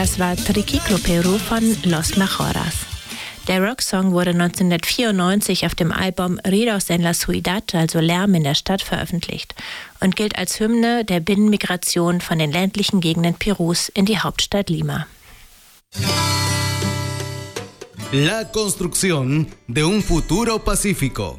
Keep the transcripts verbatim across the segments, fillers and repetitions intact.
Das war Triciclo Perú von Los Mejoras. Der Rocksong wurde neunzehnhundertvierundneunzig auf dem Album Ruidos en la Ciudad, also Lärm in der Stadt, veröffentlicht und gilt als Hymne der Binnenmigration von den ländlichen Gegenden Perus in die Hauptstadt Lima. La construcción de un futuro pacífico.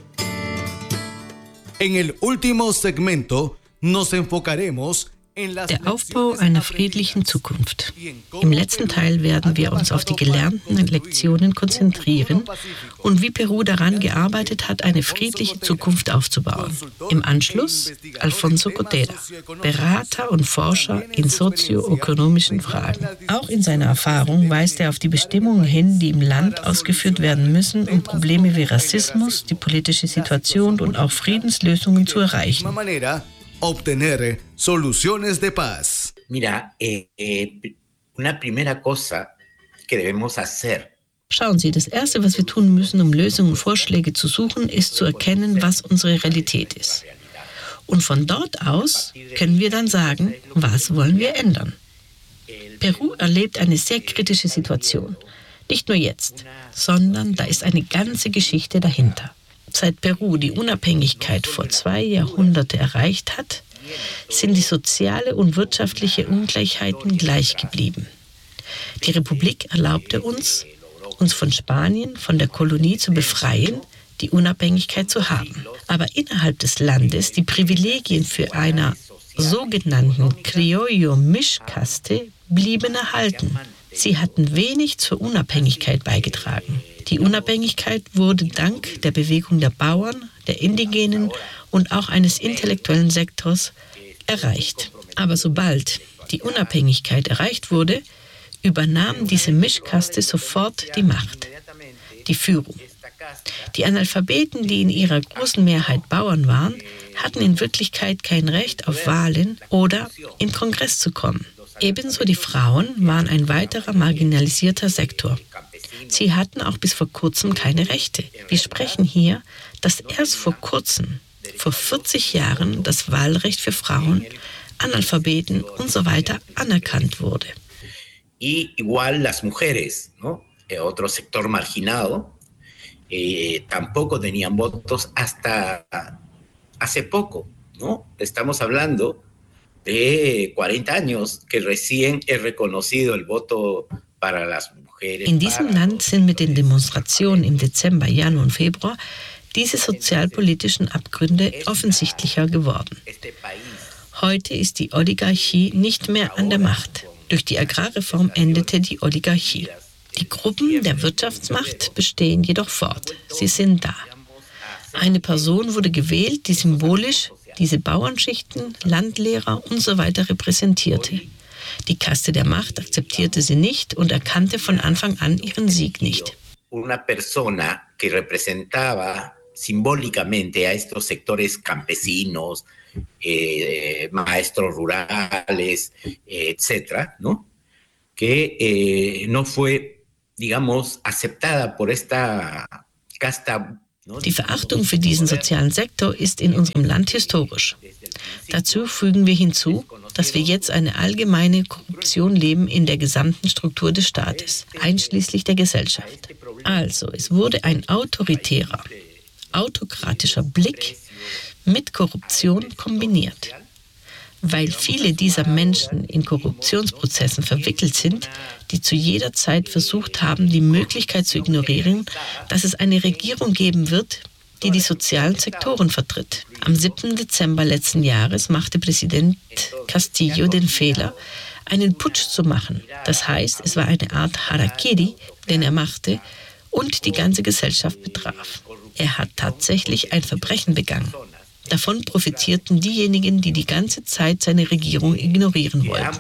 En el último segmento nos enfocaremos Der Aufbau einer friedlichen Zukunft. Im letzten Teil werden wir uns auf die gelernten Lektionen konzentrieren und wie Peru daran gearbeitet hat, eine friedliche Zukunft aufzubauen. Im Anschluss Alfonso Cotera, Berater und Forscher in sozioökonomischen Fragen. Auch in seiner Erfahrung weist er auf die Bestimmungen hin, die im Land ausgeführt werden müssen, um Probleme wie Rassismus, die politische Situation und auch Friedenslösungen zu erreichen. Obtener soluciones de paz. Mira, eh, eh, una primera cosa que debemos hacer. Schauen Sie, das Erste, was wir tun müssen, um Lösungen und Vorschläge zu suchen, ist zu erkennen, was unsere Realität ist. Und von dort aus können wir dann sagen, was wollen wir ändern. Peru erlebt eine sehr kritische Situation. Nicht nur jetzt, sondern da ist eine ganze Geschichte dahinter. Seit Peru die Unabhängigkeit vor zwei Jahrhunderten erreicht hat, sind die soziale und wirtschaftliche Ungleichheiten gleich geblieben. Die Republik erlaubte uns, uns von Spanien, von der Kolonie zu befreien, die Unabhängigkeit zu haben. Aber innerhalb des Landes die Privilegien für einer sogenannten Criollo-Mischkaste blieben erhalten. Sie hatten wenig zur Unabhängigkeit beigetragen. Die Unabhängigkeit wurde dank der Bewegung der Bauern, der Indigenen und auch eines intellektuellen Sektors erreicht. Aber sobald die Unabhängigkeit erreicht wurde, übernahm diese Mischkaste sofort die Macht, die Führung. Die Analphabeten, die in ihrer großen Mehrheit Bauern waren, hatten in Wirklichkeit kein Recht auf Wahlen oder in Kongress zu kommen. Ebenso die Frauen waren ein weiterer marginalisierter Sektor. Sie hatten auch bis vor kurzem keine Rechte. Wir sprechen hier, dass erst vor kurzem, vor vierzig Jahren, das Wahlrecht für Frauen, Analphabeten und so weiter anerkannt wurde. Y igual las mujeres, ¿no? Otro sector marginado, eh, tampoco tenían votos hasta hace poco, ¿no? Estamos hablando de cuarenta años que recién es reconocido el voto para las mujeres. In diesem Land sind mit den Demonstrationen im Dezember, Januar und Februar diese sozialpolitischen Abgründe offensichtlicher geworden. Heute ist die Oligarchie nicht mehr an der Macht. Durch die Agrarreform endete die Oligarchie. Die Gruppen der Wirtschaftsmacht bestehen jedoch fort. Sie sind da. Eine Person wurde gewählt, die symbolisch diese Bauernschichten, Landlehrer und so weiter repräsentierte. Die Kaste der Macht akzeptierte sie nicht und erkannte von Anfang an ihren Sieg nicht. Una persona que representaba simbólicamente a estos sectores campesinos, eh, maestros rurales, eh, etcétera, ¿no? Que eh, no fue, digamos, aceptada por esta casta. Die Verachtung für diesen sozialen Sektor ist in unserem Land historisch. Dazu fügen wir hinzu, dass wir jetzt eine allgemeine Korruption leben in der gesamten Struktur des Staates, einschließlich der Gesellschaft. Also, es wurde ein autoritärer, autokratischer Blick mit Korruption kombiniert. Weil viele dieser Menschen in Korruptionsprozessen verwickelt sind, die zu jeder Zeit versucht haben, die Möglichkeit zu ignorieren, dass es eine Regierung geben wird, die die sozialen Sektoren vertritt. Am siebten Dezember letzten Jahres machte Präsident Castillo den Fehler, einen Putsch zu machen. Das heißt, es war eine Art Harakiri, den er machte und die ganze Gesellschaft betraf. Er hat tatsächlich ein Verbrechen begangen. Davon profitierten diejenigen, die die ganze Zeit seine Regierung ignorieren wollten.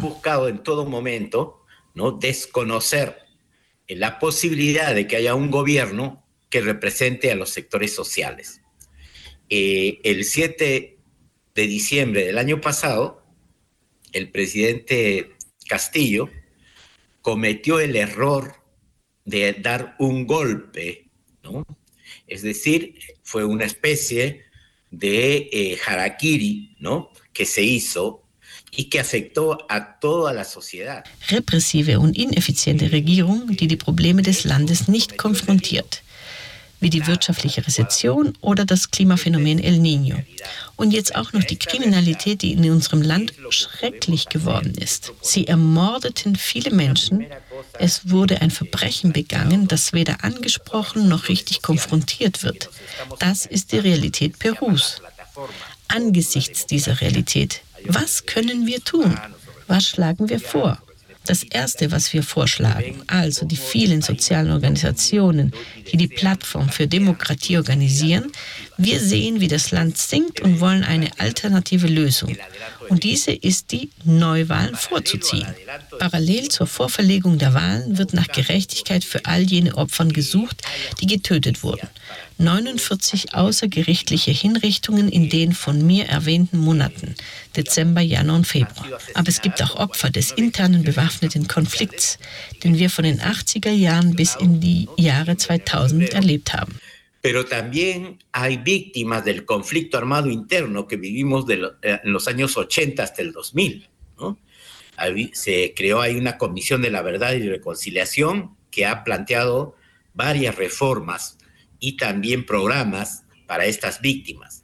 La posibilidad de que haya un gobierno que represente a los sectores sociales. Eh, el siete de diciembre del año pasado, el presidente Castillo cometió el error de dar un golpe, ¿no? Es decir, fue una especie de eh, harakiri, ¿no? Que se hizo y que afectó a toda la sociedad. Repressive und ineffiziente Regierung, die die Probleme des Landes nicht konfrontiert, wie die wirtschaftliche Rezession oder das Klimaphänomen El Niño. Und jetzt auch noch die Kriminalität, die in unserem Land schrecklich geworden ist. Sie ermordeten viele Menschen. Es wurde ein Verbrechen begangen, das weder angesprochen noch richtig konfrontiert wird. Das ist die Realität Perus. Angesichts dieser Realität, was können wir tun? Was schlagen wir vor? Das Erste, was wir vorschlagen, also die vielen sozialen Organisationen, die die Plattform für Demokratie organisieren, wir sehen, wie das Land sinkt und wollen eine alternative Lösung. Und diese ist die, Neuwahlen vorzuziehen. Parallel zur Vorverlegung der Wahlen wird nach Gerechtigkeit für all jene Opfer gesucht, die getötet wurden. neunundvierzig außergerichtliche Hinrichtungen in den von mir erwähnten Monaten, Dezember, Januar und Februar. Aber es gibt auch Opfer des internen bewaffneten Konflikts, den wir von den achtziger Jahren bis in die Jahre zweitausend erlebt haben. Pero también hay víctimas del conflicto armado interno que vivimos de lo, eh, en los años ochenta hasta el dos mil, ¿no? Se creó ahí una comisión de la verdad y reconciliación que ha planteado varias reformas y también programas para estas víctimas.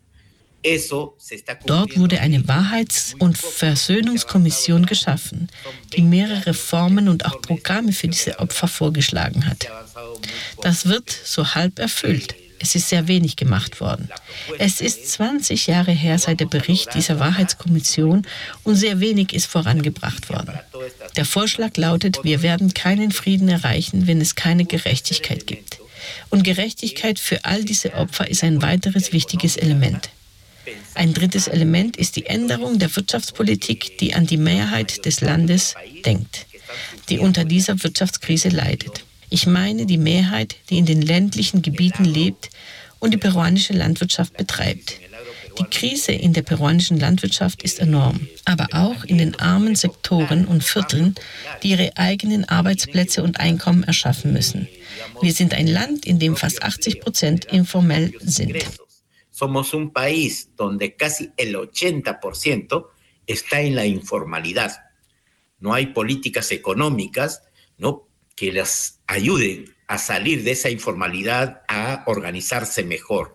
Dort wurde eine Wahrheits- und Versöhnungskommission geschaffen, die mehrere Reformen und auch Programme für diese Opfer vorgeschlagen hat. Das wird so halb erfüllt. Es ist sehr wenig gemacht worden. Es ist zwanzig Jahre her seit der Bericht dieser Wahrheitskommission und sehr wenig ist vorangebracht worden. Der Vorschlag lautet, wir werden keinen Frieden erreichen, wenn es keine Gerechtigkeit gibt. Und Gerechtigkeit für all diese Opfer ist ein weiteres wichtiges Element. Ein drittes Element ist die Änderung der Wirtschaftspolitik, die an die Mehrheit des Landes denkt, die unter dieser Wirtschaftskrise leidet. Ich meine die Mehrheit, die in den ländlichen Gebieten lebt und die peruanische Landwirtschaft betreibt. Die Krise in der peruanischen Landwirtschaft ist enorm, aber auch in den armen Sektoren und Vierteln, die ihre eigenen Arbeitsplätze und Einkommen erschaffen müssen. Wir sind ein Land, in dem fast achtzig Prozent informell sind. Somos un país donde casi el ochenta por ciento está en la informalidad. No hay políticas económicas, ¿no?, que las ayuden a salir de esa informalidad, a organizarse mejor.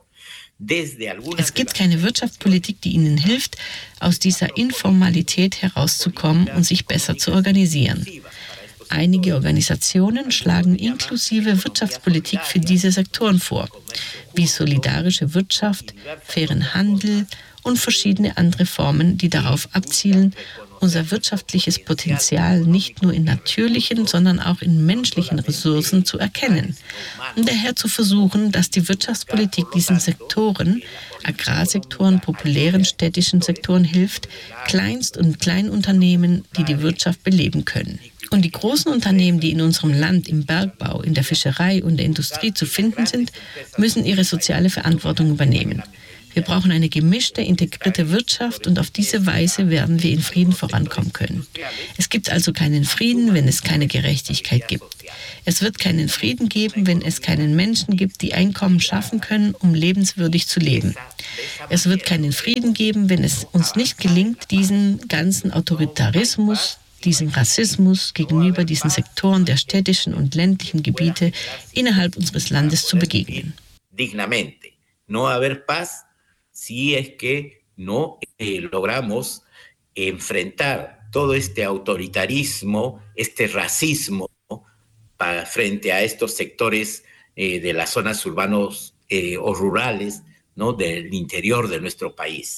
Es gibt keine Wirtschaftspolitik, die ihnen hilft, aus dieser Informalität herauszukommen und sich besser zu organisieren. Einige Organisationen schlagen inklusive Wirtschaftspolitik für diese Sektoren vor, wie solidarische Wirtschaft, fairen Handel und verschiedene andere Formen, die darauf abzielen, unser wirtschaftliches Potenzial nicht nur in natürlichen, sondern auch in menschlichen Ressourcen zu erkennen und daher zu versuchen, dass die Wirtschaftspolitik diesen Sektoren, Agrarsektoren, populären städtischen Sektoren hilft, Kleinst- und Kleinunternehmen, die die Wirtschaft beleben können. Und die großen Unternehmen, die in unserem Land im Bergbau, in der Fischerei und der Industrie zu finden sind, müssen ihre soziale Verantwortung übernehmen. Wir brauchen eine gemischte, integrierte Wirtschaft und auf diese Weise werden wir in Frieden vorankommen können. Es gibt also keinen Frieden, wenn es keine Gerechtigkeit gibt. Es wird keinen Frieden geben, wenn es keinen Menschen gibt, die Einkommen schaffen können, um lebenswürdig zu leben. Es wird keinen Frieden geben, wenn es uns nicht gelingt, diesen ganzen Autoritarismus, diesem Rassismus gegenüber diesen Sektoren der städtischen und ländlichen Gebiete innerhalb unseres Landes zu begegnen. Dignamente. No haber paz si es que no eh, logramos enfrentar todo este autoritarismo, este racismo para, frente a estos sectores eh, de las zonas urbanos eh, o rurales, ¿no?, del interior de nuestro país.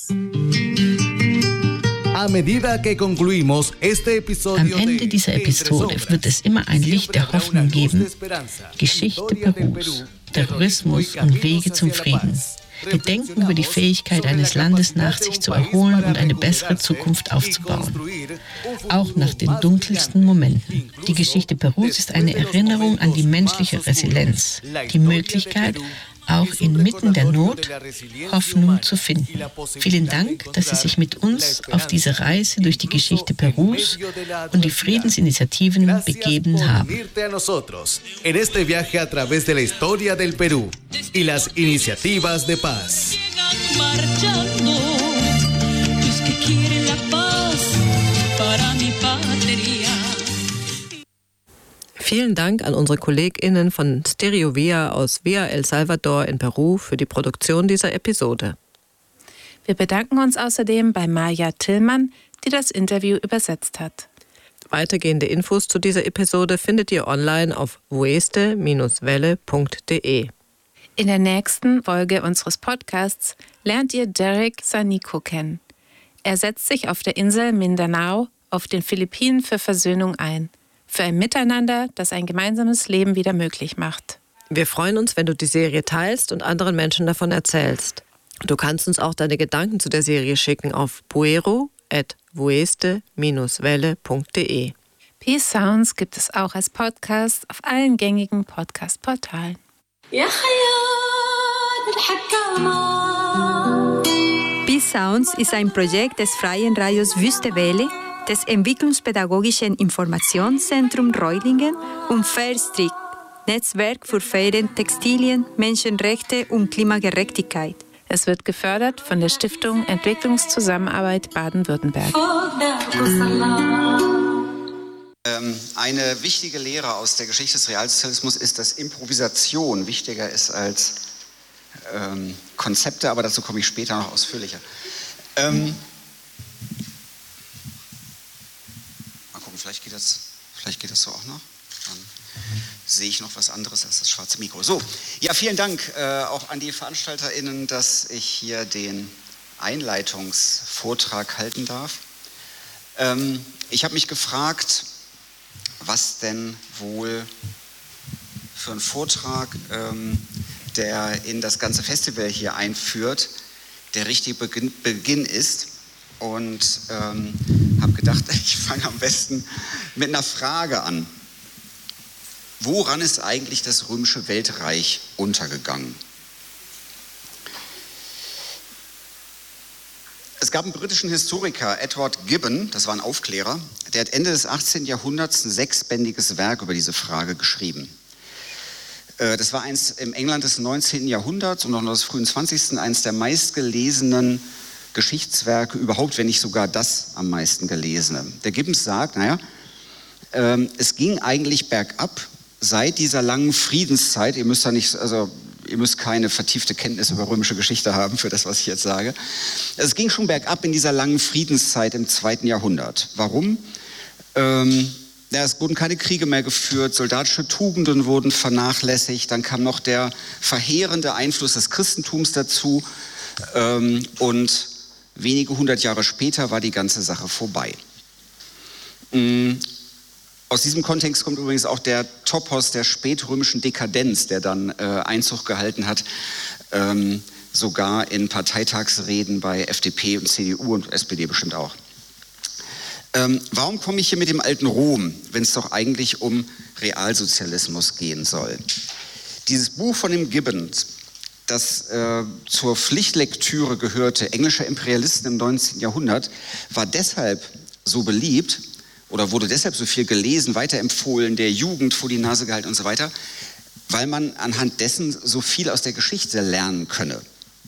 A medida que concluimos este episodio Am Ende dieser Episode wird es immer ein Licht der Hoffnung geben. Geschichte Perus, Terrorismus und Wege zum Frieden. Wir denken über die Fähigkeit eines Landes nach sich zu erholen und eine bessere Zukunft aufzubauen. Auch nach den dunkelsten Momenten. Die Geschichte Perus ist eine Erinnerung an die menschliche Resilienz, die Möglichkeit, auch inmitten der Not Hoffnung zu finden. Vielen Dank, dass Sie sich mit uns auf diese Reise durch die Geschichte Perus und die Friedensinitiativen begeben haben. En este viaje a través de la historia del Perú y las iniciativas de paz. Marchando, los que quieren la paz Vielen Dank an unsere KollegInnen von Stereo Via aus Via El Salvador in Peru für die Produktion dieser Episode. Wir bedanken uns außerdem bei Maja Tillmann, die das Interview übersetzt hat. Weitergehende Infos zu dieser Episode findet ihr online auf vueste Bindestrich welle Punkt de. In der nächsten Folge unseres Podcasts lernt ihr Derek Sanico kennen. Er setzt sich auf der Insel Mindanao auf den Philippinen für Versöhnung ein. Für ein Miteinander, das ein gemeinsames Leben wieder möglich macht. Wir freuen uns, wenn du die Serie teilst und anderen Menschen davon erzählst. Du kannst uns auch deine Gedanken zu der Serie schicken auf puero at vueste Bindestrich welle Punkt de. Peace Sounds gibt es auch als Podcast auf allen gängigen Podcast-Portalen. Peace Sounds ist ein Projekt des Freien Radios Wüste Welle, des Entwicklungspädagogischen Informationszentrum Reutlingen und Fairstreak, Netzwerk für faire Textilien, Menschenrechte und Klimagerechtigkeit. Es wird gefördert von der Stiftung Entwicklungszusammenarbeit Baden-Württemberg. Ähm, eine wichtige Lehre aus der Geschichte des Realsozialismus ist, dass Improvisation wichtiger ist als ähm, Konzepte, aber dazu komme ich später noch ausführlicher. Ähm, mal gucken, vielleicht geht das, vielleicht geht das so auch noch. Dann sehe ich noch was anderes als das schwarze Mikro. So, ja, vielen Dank äh, auch an die VeranstalterInnen, dass ich hier den Einleitungsvortrag halten darf. Ähm, ich habe mich gefragt, was denn wohl für ein Vortrag, ähm, der in das ganze Festival hier einführt, der richtige Beginn, Beginn ist. Und ähm, habe gedacht, ich fange am besten mit einer Frage an. Woran ist eigentlich das Römische Weltreich untergegangen? Es gab einen britischen Historiker, Edward Gibbon, das war ein Aufklärer, der hat Ende des achtzehnten Jahrhunderts ein sechsbändiges Werk über diese Frage geschrieben. Das war eins im England des neunzehnten Jahrhunderts und noch des frühen zwanzigsten eines der meistgelesenen Geschichtswerke überhaupt, wenn nicht sogar das am meisten gelesene. Der Gibbons sagt, naja, ähm, es ging eigentlich bergab seit dieser langen Friedenszeit. Ihr müsst da nicht, also ihr müsst keine vertiefte Kenntnis über römische Geschichte haben für das, was ich jetzt sage. Es ging schon bergab in dieser langen Friedenszeit im zweiten Jahrhundert. Warum? Ähm, ja, es wurden keine Kriege mehr geführt, soldatische Tugenden wurden vernachlässigt, dann kam noch der verheerende Einfluss des Christentums dazu ähm, und wenige hundert Jahre später war die ganze Sache vorbei. Mhm. Aus diesem Kontext kommt übrigens auch der Topos der spätrömischen Dekadenz, der dann äh, Einzug gehalten hat, ähm, sogar in Parteitagsreden bei F D P und C D U und S P D bestimmt auch. Ähm, warum komme ich hier mit dem alten Rom, wenn es doch eigentlich um Realsozialismus gehen soll? Dieses Buch von dem Gibbons, das äh, zur Pflichtlektüre gehörte, englische Imperialisten im neunzehnten Jahrhundert, war deshalb so beliebt, oder wurde deshalb so viel gelesen, weiterempfohlen, der Jugend vor die Nase gehalten und so weiter, weil man anhand dessen so viel aus der Geschichte lernen könne.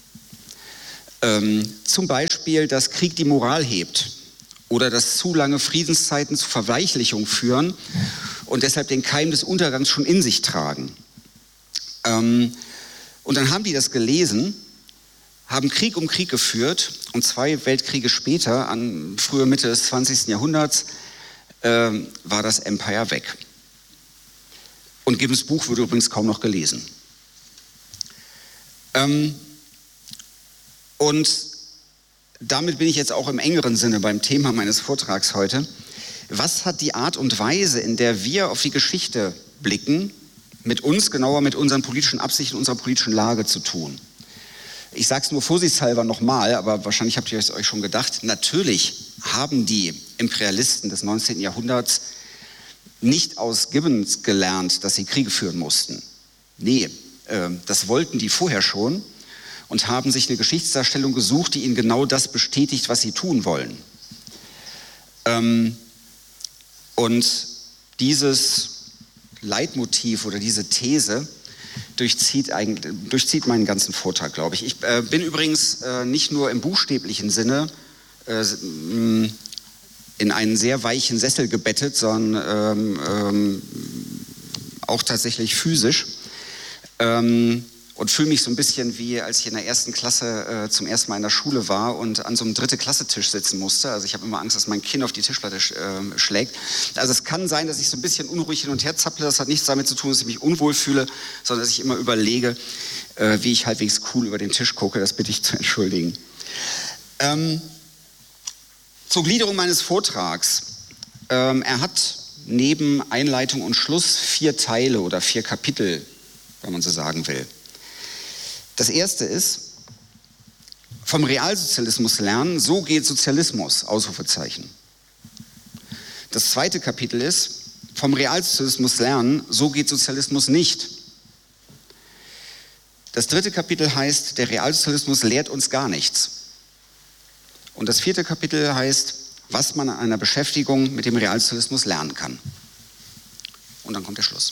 Ähm, zum Beispiel, dass Krieg die Moral hebt oder dass zu lange Friedenszeiten zu Verweichlichung führen und deshalb den Keim des Untergangs schon in sich tragen. Ähm, und dann haben die das gelesen, haben Krieg um Krieg geführt und zwei Weltkriege später, an früher Mitte des zwanzigsten Jahrhunderts, Ähm, war das Empire weg. Und Gibbons Buch wurde übrigens kaum noch gelesen. Ähm, und damit bin ich jetzt auch im engeren Sinne beim Thema meines Vortrags heute. Was hat die Art und Weise, in der wir auf die Geschichte blicken, mit uns, genauer mit unseren politischen Absichten, unserer politischen Lage zu tun? Ich sage es nur vorsichtshalber nochmal, aber wahrscheinlich habt ihr es euch schon gedacht. Natürlich haben die Imperialisten des neunzehnten Jahrhunderts nicht aus Gibbons gelernt, dass sie Kriege führen mussten. Nee, äh, das wollten die vorher schon und haben sich eine Geschichtsdarstellung gesucht, die ihnen genau das bestätigt, was sie tun wollen. Ähm, und dieses Leitmotiv oder diese These durchzieht, eigentlich, durchzieht meinen ganzen Vortrag, glaube ich. Ich äh, bin übrigens äh, nicht nur im buchstäblichen Sinne äh, in einen sehr weichen Sessel gebettet, sondern ähm, ähm, auch tatsächlich physisch. Ähm, und fühle mich so ein bisschen wie, als ich in der ersten Klasse äh, zum ersten Mal in der Schule war und an so einem Dritte-Klasse-Tisch sitzen musste. Also ich habe immer Angst, dass mein Kinn auf die Tischplatte äh, schlägt. Also es kann sein, dass ich so ein bisschen unruhig hin und her zapple. Das hat nichts damit zu tun, dass ich mich unwohl fühle, sondern dass ich immer überlege, äh, wie ich halbwegs cool über den Tisch gucke. Das bitte ich zu entschuldigen. Ähm, zur Gliederung meines Vortrags. Ähm, er hat neben Einleitung und Schluss vier Teile oder vier Kapitel, wenn man so sagen will. Das erste ist, vom Realsozialismus lernen, so geht Sozialismus, Ausrufezeichen. Das zweite Kapitel ist, vom Realsozialismus lernen, so geht Sozialismus nicht. Das dritte Kapitel heißt, der Realsozialismus lehrt uns gar nichts. Und das vierte Kapitel heißt, was man an einer Beschäftigung mit dem Realsozialismus lernen kann. Und dann kommt der Schluss.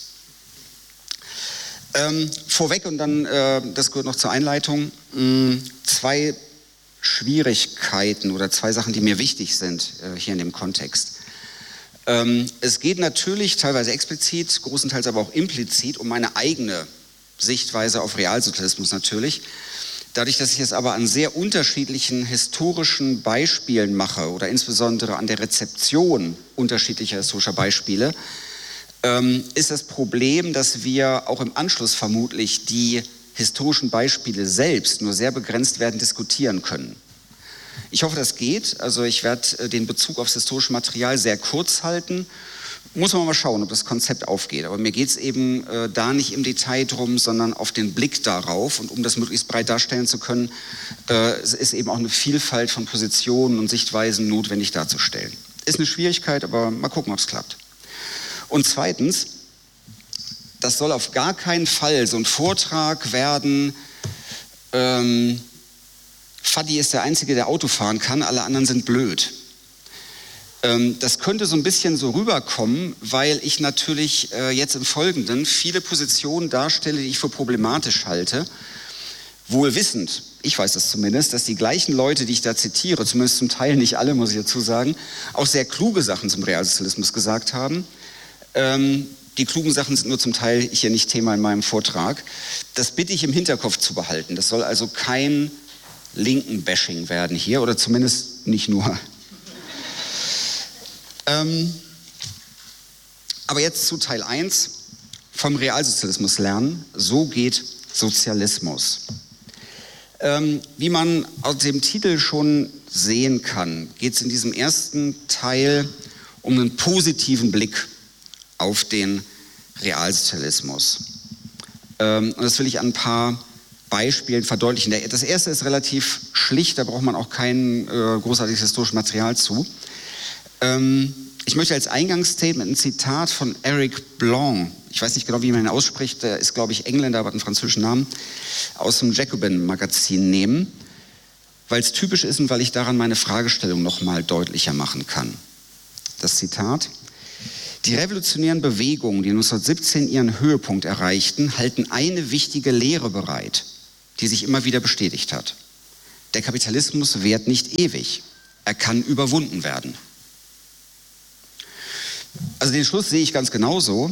Ähm, vorweg, und dann, äh, das gehört noch zur Einleitung, mh, zwei Schwierigkeiten oder zwei Sachen, die mir wichtig sind äh, hier in dem Kontext. Ähm, es geht natürlich teilweise explizit, großenteils aber auch implizit um meine eigene Sichtweise auf Realsozialismus natürlich. Dadurch, dass ich es aber an sehr unterschiedlichen historischen Beispielen mache oder insbesondere an der Rezeption unterschiedlicher historischer Beispiele, ähm, ist das Problem, dass wir auch im Anschluss vermutlich die historischen Beispiele selbst nur sehr begrenzt werden diskutieren können. Ich hoffe, das geht. Also ich werde den Bezug aufs historische Material sehr kurz halten. Muss man mal schauen, ob das Konzept aufgeht. Aber mir geht es eben äh, da nicht im Detail drum, sondern auf den Blick darauf. Und um das möglichst breit darstellen zu können, äh, ist eben auch eine Vielfalt von Positionen und Sichtweisen notwendig darzustellen. Ist eine Schwierigkeit, aber mal gucken, ob es klappt. Und zweitens, das soll auf gar keinen Fall so ein Vortrag werden, ähm, Fadi ist der Einzige, der Auto fahren kann, alle anderen sind blöd. Ähm, das könnte so ein bisschen so rüberkommen, weil ich natürlich äh, jetzt im Folgenden viele Positionen darstelle, die ich für problematisch halte, wohl wissend, ich weiß das zumindest, dass die gleichen Leute, die ich da zitiere, zumindest zum Teil nicht alle, muss ich dazu sagen, auch sehr kluge Sachen zum Realsozialismus gesagt haben. Ähm, Die klugen Sachen sind nur zum Teil hier nicht Thema in meinem Vortrag. Das bitte ich im Hinterkopf zu behalten. Das soll also kein linken Bashing werden hier, oder zumindest nicht nur. ähm, aber jetzt zu Teil eins, vom Realsozialismus lernen. So geht Sozialismus. Ähm, wie man aus dem Titel schon sehen kann, geht es in diesem ersten Teil um einen positiven Blick auf den Realsozialismus. Ähm, und das will ich an ein paar Beispielen verdeutlichen. Das erste ist relativ schlicht, da braucht man auch kein äh, großartiges historisches Material zu. Ähm, ich möchte als Eingangsstatement ein Zitat von Eric Blanc, ich weiß nicht genau, wie man ihn ausspricht, der ist, glaube ich, Engländer, aber hat einen französischen Namen, aus dem Jacobin-Magazin nehmen, weil es typisch ist und weil ich daran meine Fragestellung noch mal deutlicher machen kann. Das Zitat: Die revolutionären Bewegungen, die neunzehnhundertsiebzehn ihren Höhepunkt erreichten, halten eine wichtige Lehre bereit, die sich immer wieder bestätigt hat. Der Kapitalismus währt nicht ewig. Er kann überwunden werden. Also den Schluss sehe ich ganz genauso.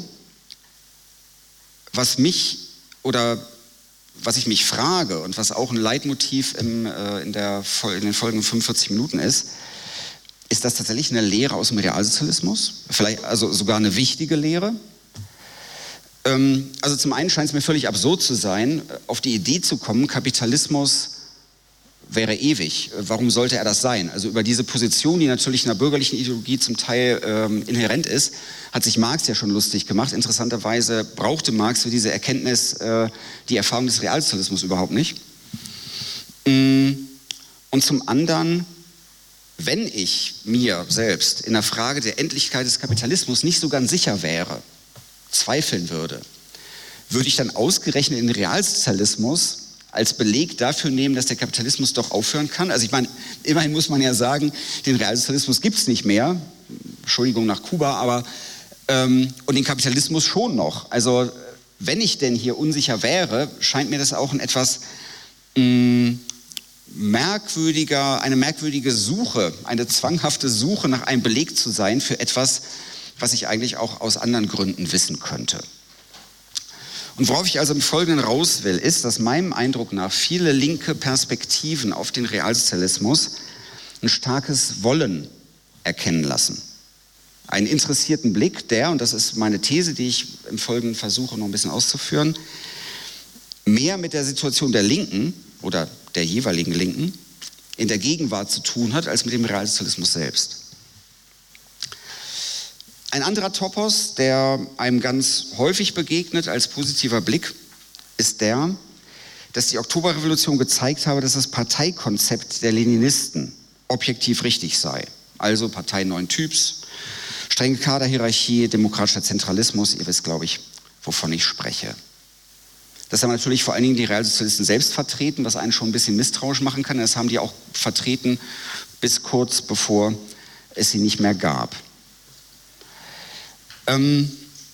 Was mich oder was ich mich frage und was auch ein Leitmotiv im, äh, in, der, in den folgenden fünfundvierzig Minuten ist, ist das tatsächlich eine Lehre aus dem Realsozialismus? Vielleicht also sogar eine wichtige Lehre? Ähm, also zum einen scheint es mir völlig absurd zu sein, auf die Idee zu kommen, Kapitalismus wäre ewig. Warum sollte er das sein? Also über diese Position, die natürlich in der bürgerlichen Ideologie zum Teil ähm, inhärent ist, hat sich Marx ja schon lustig gemacht. Interessanterweise brauchte Marx für diese Erkenntnis äh, die Erfahrung des Realsozialismus überhaupt nicht. Und zum anderen, wenn ich mir selbst in der Frage der Endlichkeit des Kapitalismus nicht so ganz sicher wäre, zweifeln würde, würde ich dann ausgerechnet den Realsozialismus als Beleg dafür nehmen, dass der Kapitalismus doch aufhören kann? Also ich meine, immerhin muss man ja sagen, den Realsozialismus gibt es nicht mehr, Entschuldigung nach Kuba, aber ähm, und den Kapitalismus schon noch. Also wenn ich denn hier unsicher wäre, scheint mir das auch ein etwas mh, merkwürdiger, eine merkwürdige Suche, eine zwanghafte Suche nach einem Beleg zu sein für etwas, was ich eigentlich auch aus anderen Gründen wissen könnte. Und worauf ich also im Folgenden raus will, ist, dass meinem Eindruck nach viele linke Perspektiven auf den Realsozialismus ein starkes Wollen erkennen lassen. Einen interessierten Blick, der, und das ist meine These, die ich im Folgenden versuche noch ein bisschen auszuführen, mehr mit der Situation der Linken oder der jeweiligen Linken in der Gegenwart zu tun hat, als mit dem Realsozialismus selbst. Ein anderer Topos, der einem ganz häufig begegnet als positiver Blick, ist der, dass die Oktoberrevolution gezeigt habe, dass das Parteikonzept der Leninisten objektiv richtig sei. Also Partei neuen Typs, strenge Kaderhierarchie, demokratischer Zentralismus, ihr wisst, glaube ich, wovon ich spreche. Das haben natürlich vor allen Dingen die Realsozialisten selbst vertreten, was einen schon ein bisschen misstrauisch machen kann. Das haben die auch vertreten bis kurz bevor es sie nicht mehr gab. Ähm,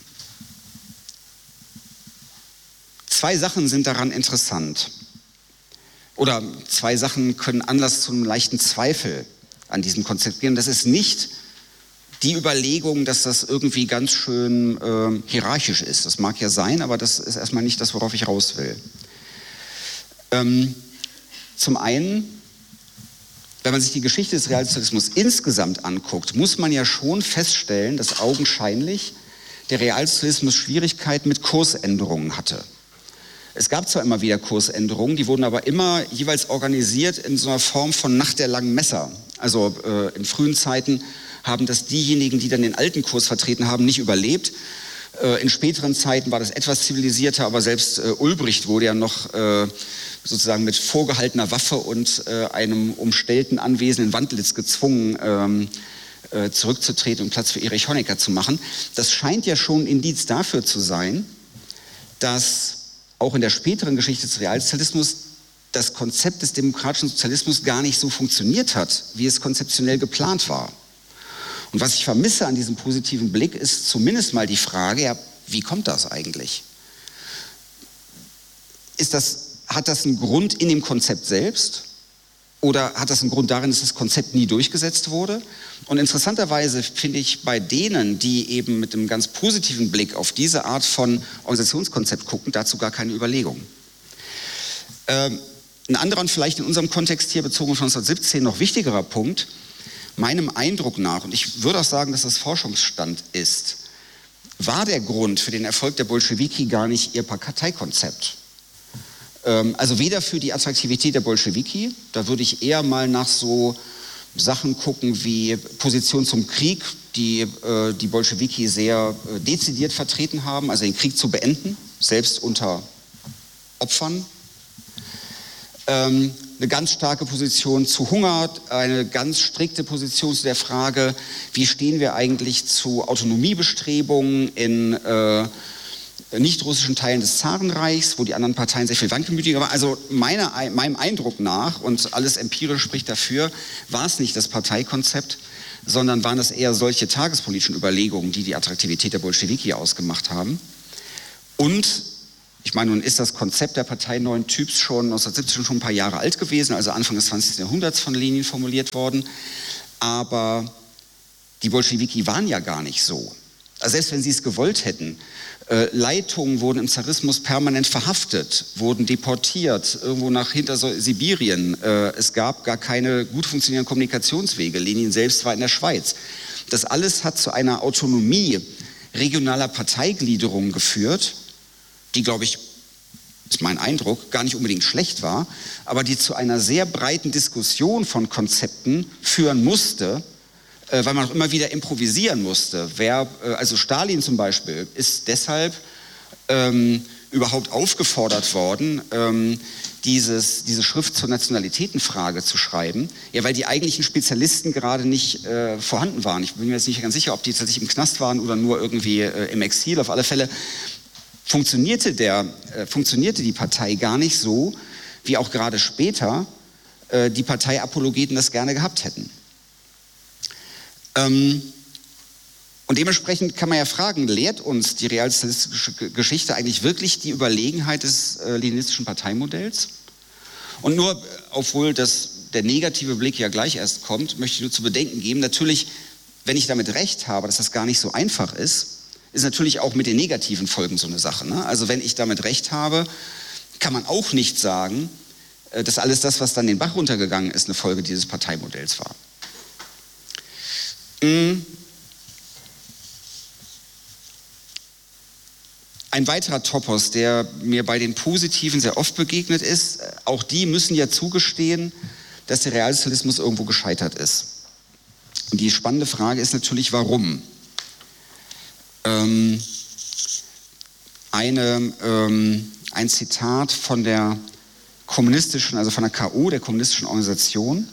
zwei Sachen sind daran interessant. Oder zwei Sachen können Anlass zu einem leichten Zweifel an diesem Konzept geben. Das ist nicht die Überlegung, dass das irgendwie ganz schön äh, hierarchisch ist. Das mag ja sein, aber das ist erstmal nicht das, worauf ich raus will. Ähm, zum einen, wenn man sich die Geschichte des Realsozialismus insgesamt anguckt, muss man ja schon feststellen, dass augenscheinlich der Realsozialismus Schwierigkeiten mit Kursänderungen hatte. Es gab zwar immer wieder Kursänderungen, die wurden aber immer jeweils organisiert in so einer Form von Nacht der langen Messer. Also äh, in frühen Zeiten haben das diejenigen, die dann den alten Kurs vertreten haben, nicht überlebt. Äh, in späteren Zeiten war das etwas zivilisierter, aber selbst äh, Ulbricht wurde ja noch äh, sozusagen mit vorgehaltener Waffe und äh, einem umstellten Anwesen in Wandlitz gezwungen, ähm, äh, zurückzutreten und Platz für Erich Honecker zu machen. Das scheint ja schon ein Indiz dafür zu sein, dass auch in der späteren Geschichte des Realsozialismus das Konzept des demokratischen Sozialismus gar nicht so funktioniert hat, wie es konzeptionell geplant war. Und was ich vermisse an diesem positiven Blick, ist zumindest mal die Frage, ja, wie kommt das eigentlich? Ist das, hat das einen Grund in dem Konzept selbst? Oder hat das einen Grund darin, dass das Konzept nie durchgesetzt wurde? Und interessanterweise finde ich bei denen, die eben mit einem ganz positiven Blick auf diese Art von Organisationskonzept gucken, dazu gar keine Überlegung. Ähm, ein anderer und vielleicht in unserem Kontext hier bezogen auf neunzehnhundertsiebzehn noch wichtigerer Punkt, meinem Eindruck nach, und ich würde auch sagen, dass das Forschungsstand ist, war der Grund für den Erfolg der Bolschewiki gar nicht ihr Parteikonzept. Ähm, also weder für die Attraktivität der Bolschewiki, da würde ich eher mal nach so Sachen gucken wie Position zum Krieg, die äh, die Bolschewiki sehr äh, dezidiert vertreten haben, also den Krieg zu beenden, selbst unter Opfern. Ähm, eine ganz starke Position zu Hunger, eine ganz strikte Position zu der Frage, wie stehen wir eigentlich zu Autonomiebestrebungen in äh, nicht-russischen Teilen des Zarenreichs, wo die anderen Parteien sehr viel wankelmütiger waren. Also meiner, meinem Eindruck nach, und alles empirisch spricht dafür, war es nicht das Parteikonzept, sondern waren es eher solche tagespolitischen Überlegungen, die die Attraktivität der Bolschewiki ausgemacht haben. Und ich meine, nun ist das Konzept der Partei neuen Typs schon neunzehnhundertsiebzehn schon ein paar Jahre alt gewesen, also Anfang des zwanzigsten Jahrhunderts von Lenin formuliert worden. Aber die Bolschewiki waren ja gar nicht so. Also selbst wenn sie es gewollt hätten, äh, Leitungen wurden im Zarismus permanent verhaftet, wurden deportiert, irgendwo nach hinter Sibirien. Äh, es gab gar keine gut funktionierenden Kommunikationswege. Lenin selbst war in der Schweiz. Das alles hat zu einer Autonomie regionaler Parteigliederung geführt, die, glaube ich, ist mein Eindruck, gar nicht unbedingt schlecht war, aber die zu einer sehr breiten Diskussion von Konzepten führen musste, äh, weil man auch immer wieder improvisieren musste. Wer, äh, also Stalin zum Beispiel ist deshalb ähm, überhaupt aufgefordert worden, ähm, dieses, diese Schrift zur Nationalitätenfrage zu schreiben, ja, weil die eigentlichen Spezialisten gerade nicht äh, vorhanden waren. Ich bin mir jetzt nicht ganz sicher, ob die tatsächlich im Knast waren oder nur irgendwie äh, im Exil. Auf alle Fälle funktionierte, der, äh, funktionierte die Partei gar nicht so, wie auch gerade später äh, die Parteiapologeten das gerne gehabt hätten. Ähm, und dementsprechend kann man ja fragen, lehrt uns die realsozialistische Geschichte eigentlich wirklich die Überlegenheit des äh, leninistischen Parteimodells? Und nur, obwohl das, der negative Blick ja gleich erst kommt, möchte ich nur zu bedenken geben, natürlich, wenn ich damit recht habe, dass das gar nicht so einfach ist, ist natürlich auch mit den negativen Folgen so eine Sache. Ne? Also wenn ich damit recht habe, kann man auch nicht sagen, dass alles das, was dann den Bach runtergegangen ist, eine Folge dieses Parteimodells war. Ein weiterer Topos, der mir bei den Positiven sehr oft begegnet ist, auch die müssen ja zugestehen, dass der Realsozialismus irgendwo gescheitert ist. Und die spannende Frage ist natürlich, warum? Ähm, eine, ähm, ein Zitat von der kommunistischen, also von der K O, der kommunistischen Organisation.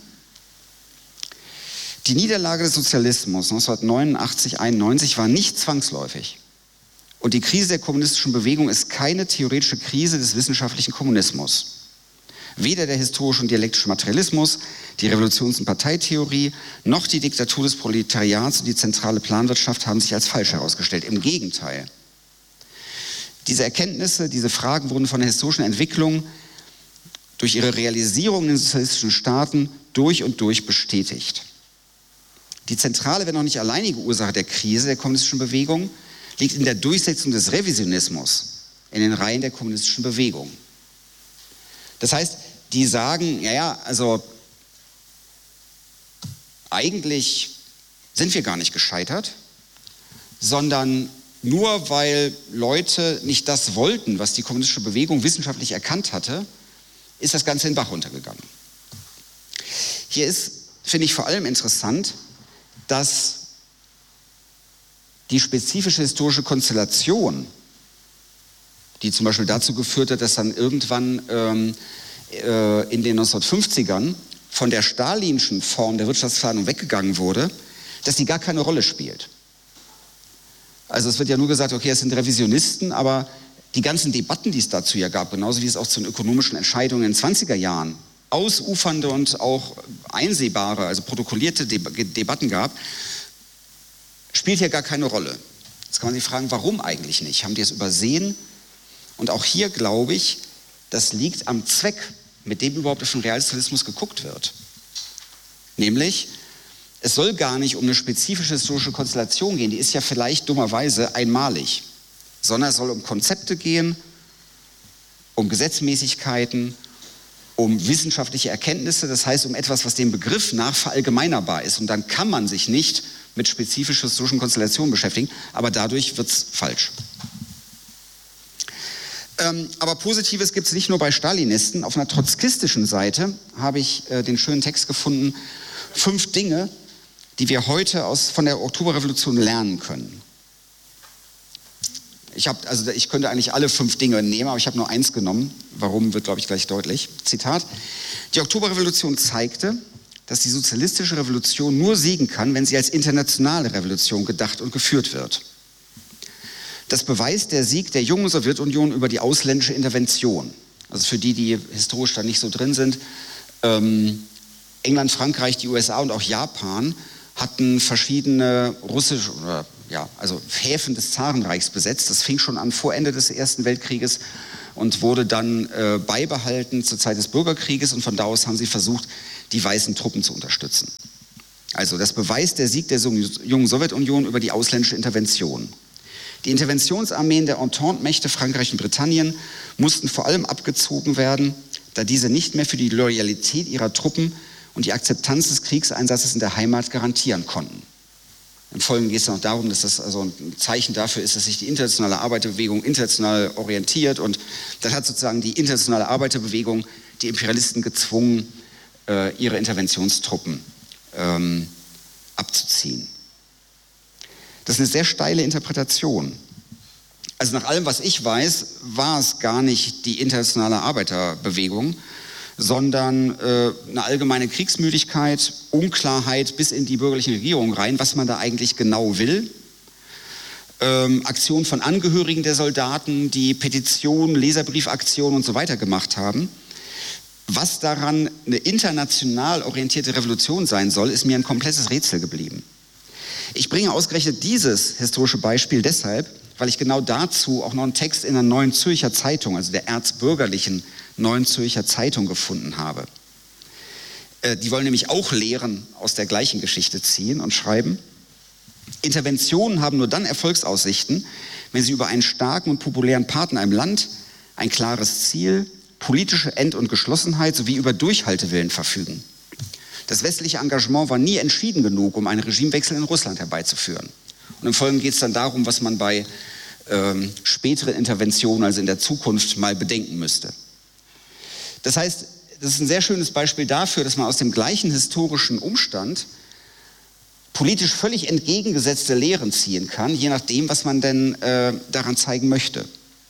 Die Niederlage des Sozialismus neunzehnhundertneunundachtzig einundneunzig war nicht zwangsläufig. Und die Krise der kommunistischen Bewegung ist keine theoretische Krise des wissenschaftlichen Kommunismus. Weder der historische und dialektische Materialismus, die Revolutions- und Parteitheorie, noch die Diktatur des Proletariats und die zentrale Planwirtschaft haben sich als falsch herausgestellt. Im Gegenteil. Diese Erkenntnisse, diese Fragen wurden von der historischen Entwicklung durch ihre Realisierung in den sozialistischen Staaten durch und durch bestätigt. Die zentrale, wenn auch nicht alleinige Ursache der Krise der kommunistischen Bewegung liegt in der Durchsetzung des Revisionismus in den Reihen der kommunistischen Bewegung. Das heißt, die sagen, ja, ja, also eigentlich sind wir gar nicht gescheitert, sondern nur weil Leute nicht das wollten, was die kommunistische Bewegung wissenschaftlich erkannt hatte, ist das Ganze in den Bach runtergegangen. Hier ist, finde ich, vor allem interessant, dass die spezifische historische Konstellation, die zum Beispiel dazu geführt hat, dass dann irgendwann ähm, äh, in den neunzehnhundertfünfzigern von der stalinschen Form der Wirtschaftsplanung weggegangen wurde, dass die gar keine Rolle spielt. Also es wird ja nur gesagt, okay, es sind Revisionisten, aber die ganzen Debatten, die es dazu ja gab, genauso wie es auch zu den ökonomischen Entscheidungen in den zwanziger Jahren ausufernde und auch einsehbare, also protokollierte Deb- Debatten gab, spielt hier gar keine Rolle. Jetzt kann man sich fragen, warum eigentlich nicht? Haben die es übersehen? Und auch hier glaube ich, das liegt am Zweck, mit dem überhaupt auf den Realsozialismus geguckt wird. Nämlich, es soll gar nicht um eine spezifische historische Konstellation gehen, die ist ja vielleicht dummerweise einmalig, sondern es soll um Konzepte gehen, um Gesetzmäßigkeiten, um wissenschaftliche Erkenntnisse, das heißt um etwas, was dem Begriff nach verallgemeinerbar ist. Und dann kann man sich nicht mit spezifischen historischen Konstellationen beschäftigen, aber dadurch wird es falsch. Ähm, aber Positives gibt es nicht nur bei Stalinisten. Auf einer trotzkistischen Seite habe ich äh, den schönen Text gefunden, fünf Dinge, die wir heute aus, von der Oktoberrevolution lernen können. Ich, hab, also ich könnte eigentlich alle fünf Dinge nehmen, aber ich habe nur eins genommen. Warum, wird, glaube ich, gleich deutlich. Zitat: Die Oktoberrevolution zeigte, dass die sozialistische Revolution nur siegen kann, wenn sie als internationale Revolution gedacht und geführt wird. Das beweist der Sieg der jungen Sowjetunion über die ausländische Intervention. Also für die, die historisch da nicht so drin sind, ähm, England, Frankreich, die U S A und auch Japan hatten verschiedene russische, oder, ja, also Häfen des Zarenreichs besetzt. Das fing schon an vor Ende des Ersten Weltkrieges und wurde dann äh, beibehalten zur Zeit des Bürgerkrieges, und von da aus haben sie versucht, die weißen Truppen zu unterstützen. Also das beweist der Sieg der jungen Sowjetunion über die ausländische Intervention. Die Interventionsarmeen der Entente-Mächte Frankreich und Britannien mussten vor allem abgezogen werden, da diese nicht mehr für die Loyalität ihrer Truppen und die Akzeptanz des Kriegseinsatzes in der Heimat garantieren konnten. Im Folgenden geht es noch darum, dass das also ein Zeichen dafür ist, dass sich die internationale Arbeiterbewegung international orientiert, und dann hat sozusagen die internationale Arbeiterbewegung die Imperialisten gezwungen, ihre Interventionstruppen ähm, abzuziehen. Das ist eine sehr steile Interpretation. Also nach allem, was ich weiß, war es gar nicht die internationale Arbeiterbewegung, sondern äh, eine allgemeine Kriegsmüdigkeit, Unklarheit bis in die bürgerliche Regierung rein, was man da eigentlich genau will. Ähm, Aktionen von Angehörigen der Soldaten, die Petitionen, Leserbriefaktionen und so weiter gemacht haben. Was daran eine international orientierte Revolution sein soll, ist mir ein komplettes Rätsel geblieben. Ich bringe ausgerechnet dieses historische Beispiel deshalb, weil ich genau dazu auch noch einen Text in der Neuen Zürcher Zeitung, also der erzbürgerlichen Neuen Zürcher Zeitung, gefunden habe. Äh, die wollen nämlich auch Lehren aus der gleichen Geschichte ziehen und schreiben: Interventionen haben nur dann Erfolgsaussichten, wenn sie über einen starken und populären Partner im Land, ein klares Ziel, politische End- und Geschlossenheit sowie über Durchhaltewillen verfügen. Das westliche Engagement war nie entschieden genug, um einen Regimewechsel in Russland herbeizuführen. Und im Folgenden geht es dann darum, was man bei ähm, späteren Interventionen, also in der Zukunft, mal bedenken müsste. Das heißt, das ist ein sehr schönes Beispiel dafür, dass man aus dem gleichen historischen Umstand politisch völlig entgegengesetzte Lehren ziehen kann, je nachdem, was man denn äh, daran zeigen möchte.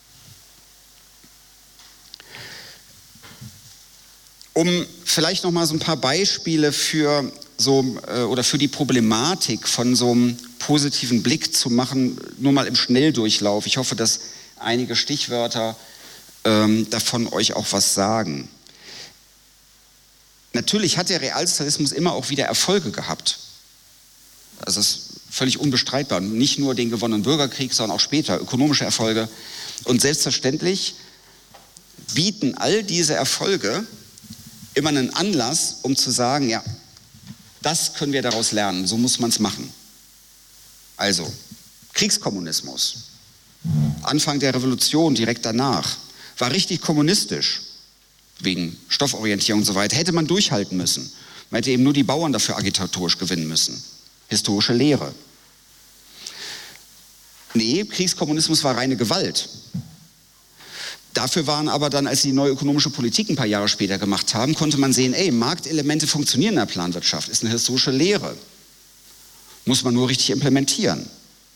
Um vielleicht noch mal so ein paar Beispiele für so äh, oder für die Problematik von so einem positiven Blick zu machen, nur mal im Schnelldurchlauf. Ich hoffe, dass einige Stichwörter ähm, davon euch auch was sagen. Natürlich hat der Realsozialismus immer auch wieder Erfolge gehabt. Also das ist völlig unbestreitbar. Nicht nur den gewonnenen Bürgerkrieg, sondern auch später ökonomische Erfolge. Und selbstverständlich bieten all diese Erfolge immer einen Anlass, um zu sagen, ja, das können wir daraus lernen, so muss man es machen. Also, Kriegskommunismus, Anfang der Revolution, direkt danach, war richtig kommunistisch, wegen Stofforientierung und so weiter, hätte man durchhalten müssen. Man hätte eben nur die Bauern dafür agitatorisch gewinnen müssen. Historische Lehre. Nee, Kriegskommunismus war reine Gewalt. Dafür waren aber dann, als sie die neue ökonomische Politik ein paar Jahre später gemacht haben, konnte man sehen, ey, Marktelemente funktionieren in der Planwirtschaft, ist eine historische Lehre. Muss man nur richtig implementieren.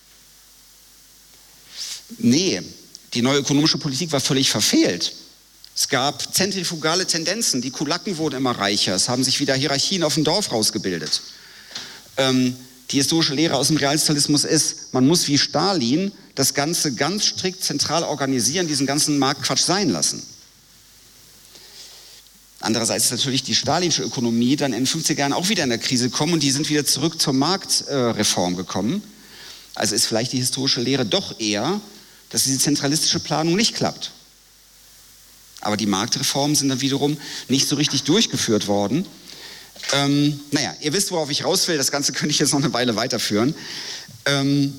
Nee, die neue ökonomische Politik war völlig verfehlt. Es gab zentrifugale Tendenzen, die Kulaken wurden immer reicher, es haben sich wieder Hierarchien auf dem Dorf rausgebildet. Ähm, die historische Lehre aus dem Realsozialismus ist, man muss wie Stalin das Ganze ganz strikt zentral organisieren, diesen ganzen Marktquatsch sein lassen. Andererseits ist natürlich die stalinische Ökonomie dann in den fünfziger Jahren auch wieder in der Krise gekommen und die sind wieder zurück zur Marktreform gekommen. Also ist vielleicht die historische Lehre doch eher, dass diese zentralistische Planung nicht klappt. Aber die Marktreformen sind dann wiederum nicht so richtig durchgeführt worden. Ähm, naja, ihr wisst, worauf ich raus will, das Ganze könnte ich jetzt noch eine Weile weiterführen. Ähm,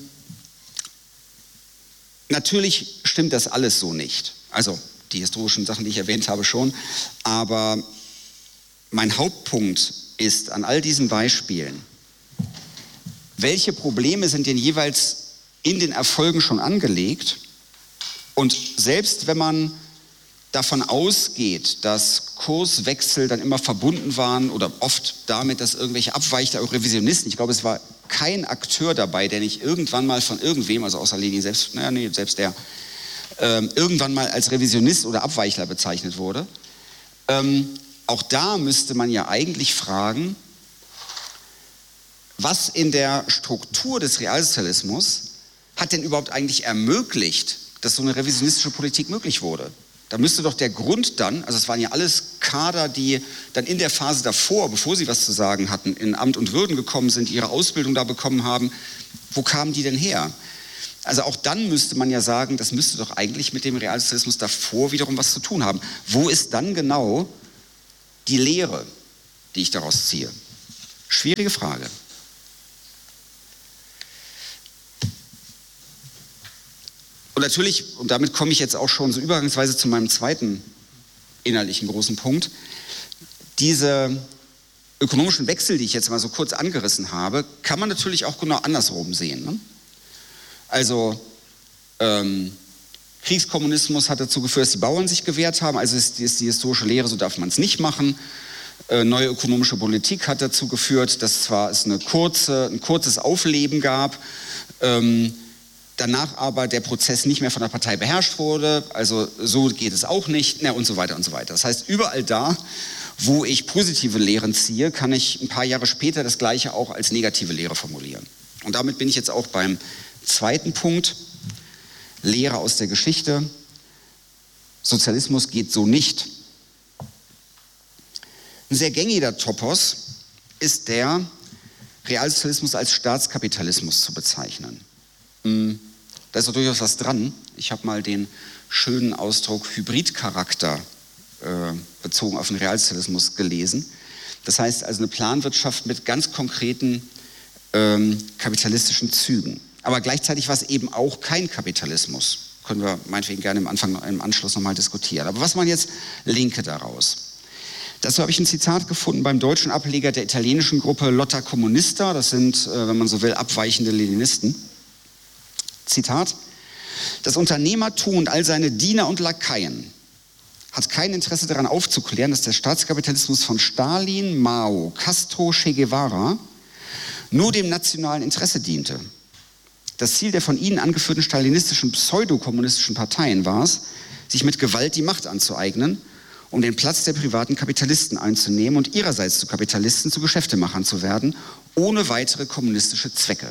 natürlich stimmt das alles so nicht. Also die historischen Sachen, die ich erwähnt habe, schon. Aber mein Hauptpunkt ist an all diesen Beispielen, welche Probleme sind denn jeweils in den Erfolgen schon angelegt? Und selbst wenn man davon ausgeht, dass Kurswechsel dann immer verbunden waren oder oft damit, dass irgendwelche Abweichler oder Revisionisten, ich glaube, es war kein Akteur dabei, der nicht irgendwann mal von irgendwem, also außer Lenin selbst, naja, nee, selbst der, ähm, irgendwann mal als Revisionist oder Abweichler bezeichnet wurde. Ähm, auch da müsste man ja eigentlich fragen, was in der Struktur des Realsozialismus hat denn überhaupt eigentlich ermöglicht, dass so eine revisionistische Politik möglich wurde? Da müsste doch der Grund dann, also es waren ja alles Kader, die dann in der Phase davor, bevor sie was zu sagen hatten, in Amt und Würden gekommen sind, ihre Ausbildung da bekommen haben, wo kamen die denn her? Also auch dann müsste man ja sagen, das müsste doch eigentlich mit dem Realsozialismus davor wiederum was zu tun haben. Wo ist dann genau die Lehre, die ich daraus ziehe? Schwierige Frage. Und natürlich, und damit komme ich jetzt auch schon so übergangsweise zu meinem zweiten inhaltlichen großen Punkt, diese ökonomischen Wechsel, die ich jetzt mal so kurz angerissen habe, kann man natürlich auch genau andersrum sehen. Ne? Also ähm, Kriegskommunismus hat dazu geführt, dass die Bauern sich gewehrt haben, also ist, ist die historische Lehre, so darf man es nicht machen. Äh, neue ökonomische Politik hat dazu geführt, dass zwar es eine kurze, ein kurzes Aufleben gab, ähm, danach aber der Prozess nicht mehr von der Partei beherrscht wurde, also so geht es auch nicht, na, und so weiter und so weiter. Das heißt, überall da, wo ich positive Lehren ziehe, kann ich ein paar Jahre später das Gleiche auch als negative Lehre formulieren. Und damit bin ich jetzt auch beim zweiten Punkt, Lehre aus der Geschichte. Sozialismus geht so nicht. Ein sehr gängiger Topos ist der, Realsozialismus als Staatskapitalismus zu bezeichnen. Da ist doch durchaus was dran. Ich habe mal den schönen Ausdruck Hybridcharakter äh, bezogen auf den Realsozialismus gelesen. Das heißt also eine Planwirtschaft mit ganz konkreten ähm, kapitalistischen Zügen. Aber gleichzeitig war es eben auch kein Kapitalismus. Können wir meinetwegen gerne im, Anfang, im Anschluss nochmal diskutieren. Aber was waren jetzt Linke daraus? Dazu habe ich ein Zitat gefunden beim deutschen Ableger der italienischen Gruppe Lotta Comunista. Das sind, wenn man so will, abweichende Leninisten. Zitat: Das Unternehmertum und all seine Diener und Lakaien hat kein Interesse daran aufzuklären, dass der Staatskapitalismus von Stalin, Mao, Castro, Che Guevara nur dem nationalen Interesse diente. Das Ziel der von ihnen angeführten stalinistischen pseudokommunistischen Parteien war es, sich mit Gewalt die Macht anzueignen, um den Platz der privaten Kapitalisten einzunehmen und ihrerseits zu Kapitalisten, zu Geschäftemachern zu werden, ohne weitere kommunistische Zwecke.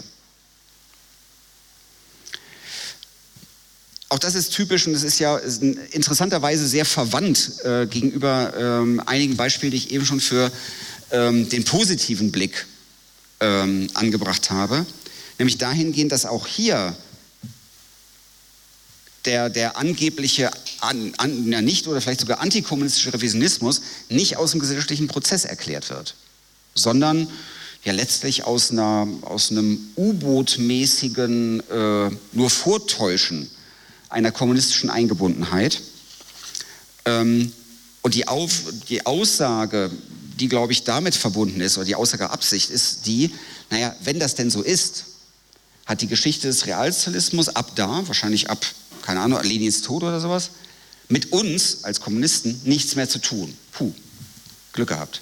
Auch das ist typisch und es ist ja interessanterweise sehr verwandt äh, gegenüber ähm, einigen Beispielen, die ich eben schon für ähm, den positiven Blick ähm, angebracht habe. Nämlich dahingehend, dass auch hier der, der angebliche an, an, ja nicht oder vielleicht sogar antikommunistische Revisionismus nicht aus dem gesellschaftlichen Prozess erklärt wird, sondern ja letztlich aus, einer, aus einem U-Boot-mäßigen äh, nur Vortäuschen einer kommunistischen Eingebundenheit. Ähm, und die, Auf, die Aussage, die, glaube ich, damit verbunden ist, oder die Aussageabsicht ist die, naja, wenn das denn so ist, hat die Geschichte des Realsozialismus ab da, wahrscheinlich ab, keine Ahnung, Lenins Tod oder sowas, mit uns als Kommunisten nichts mehr zu tun. Puh, Glück gehabt.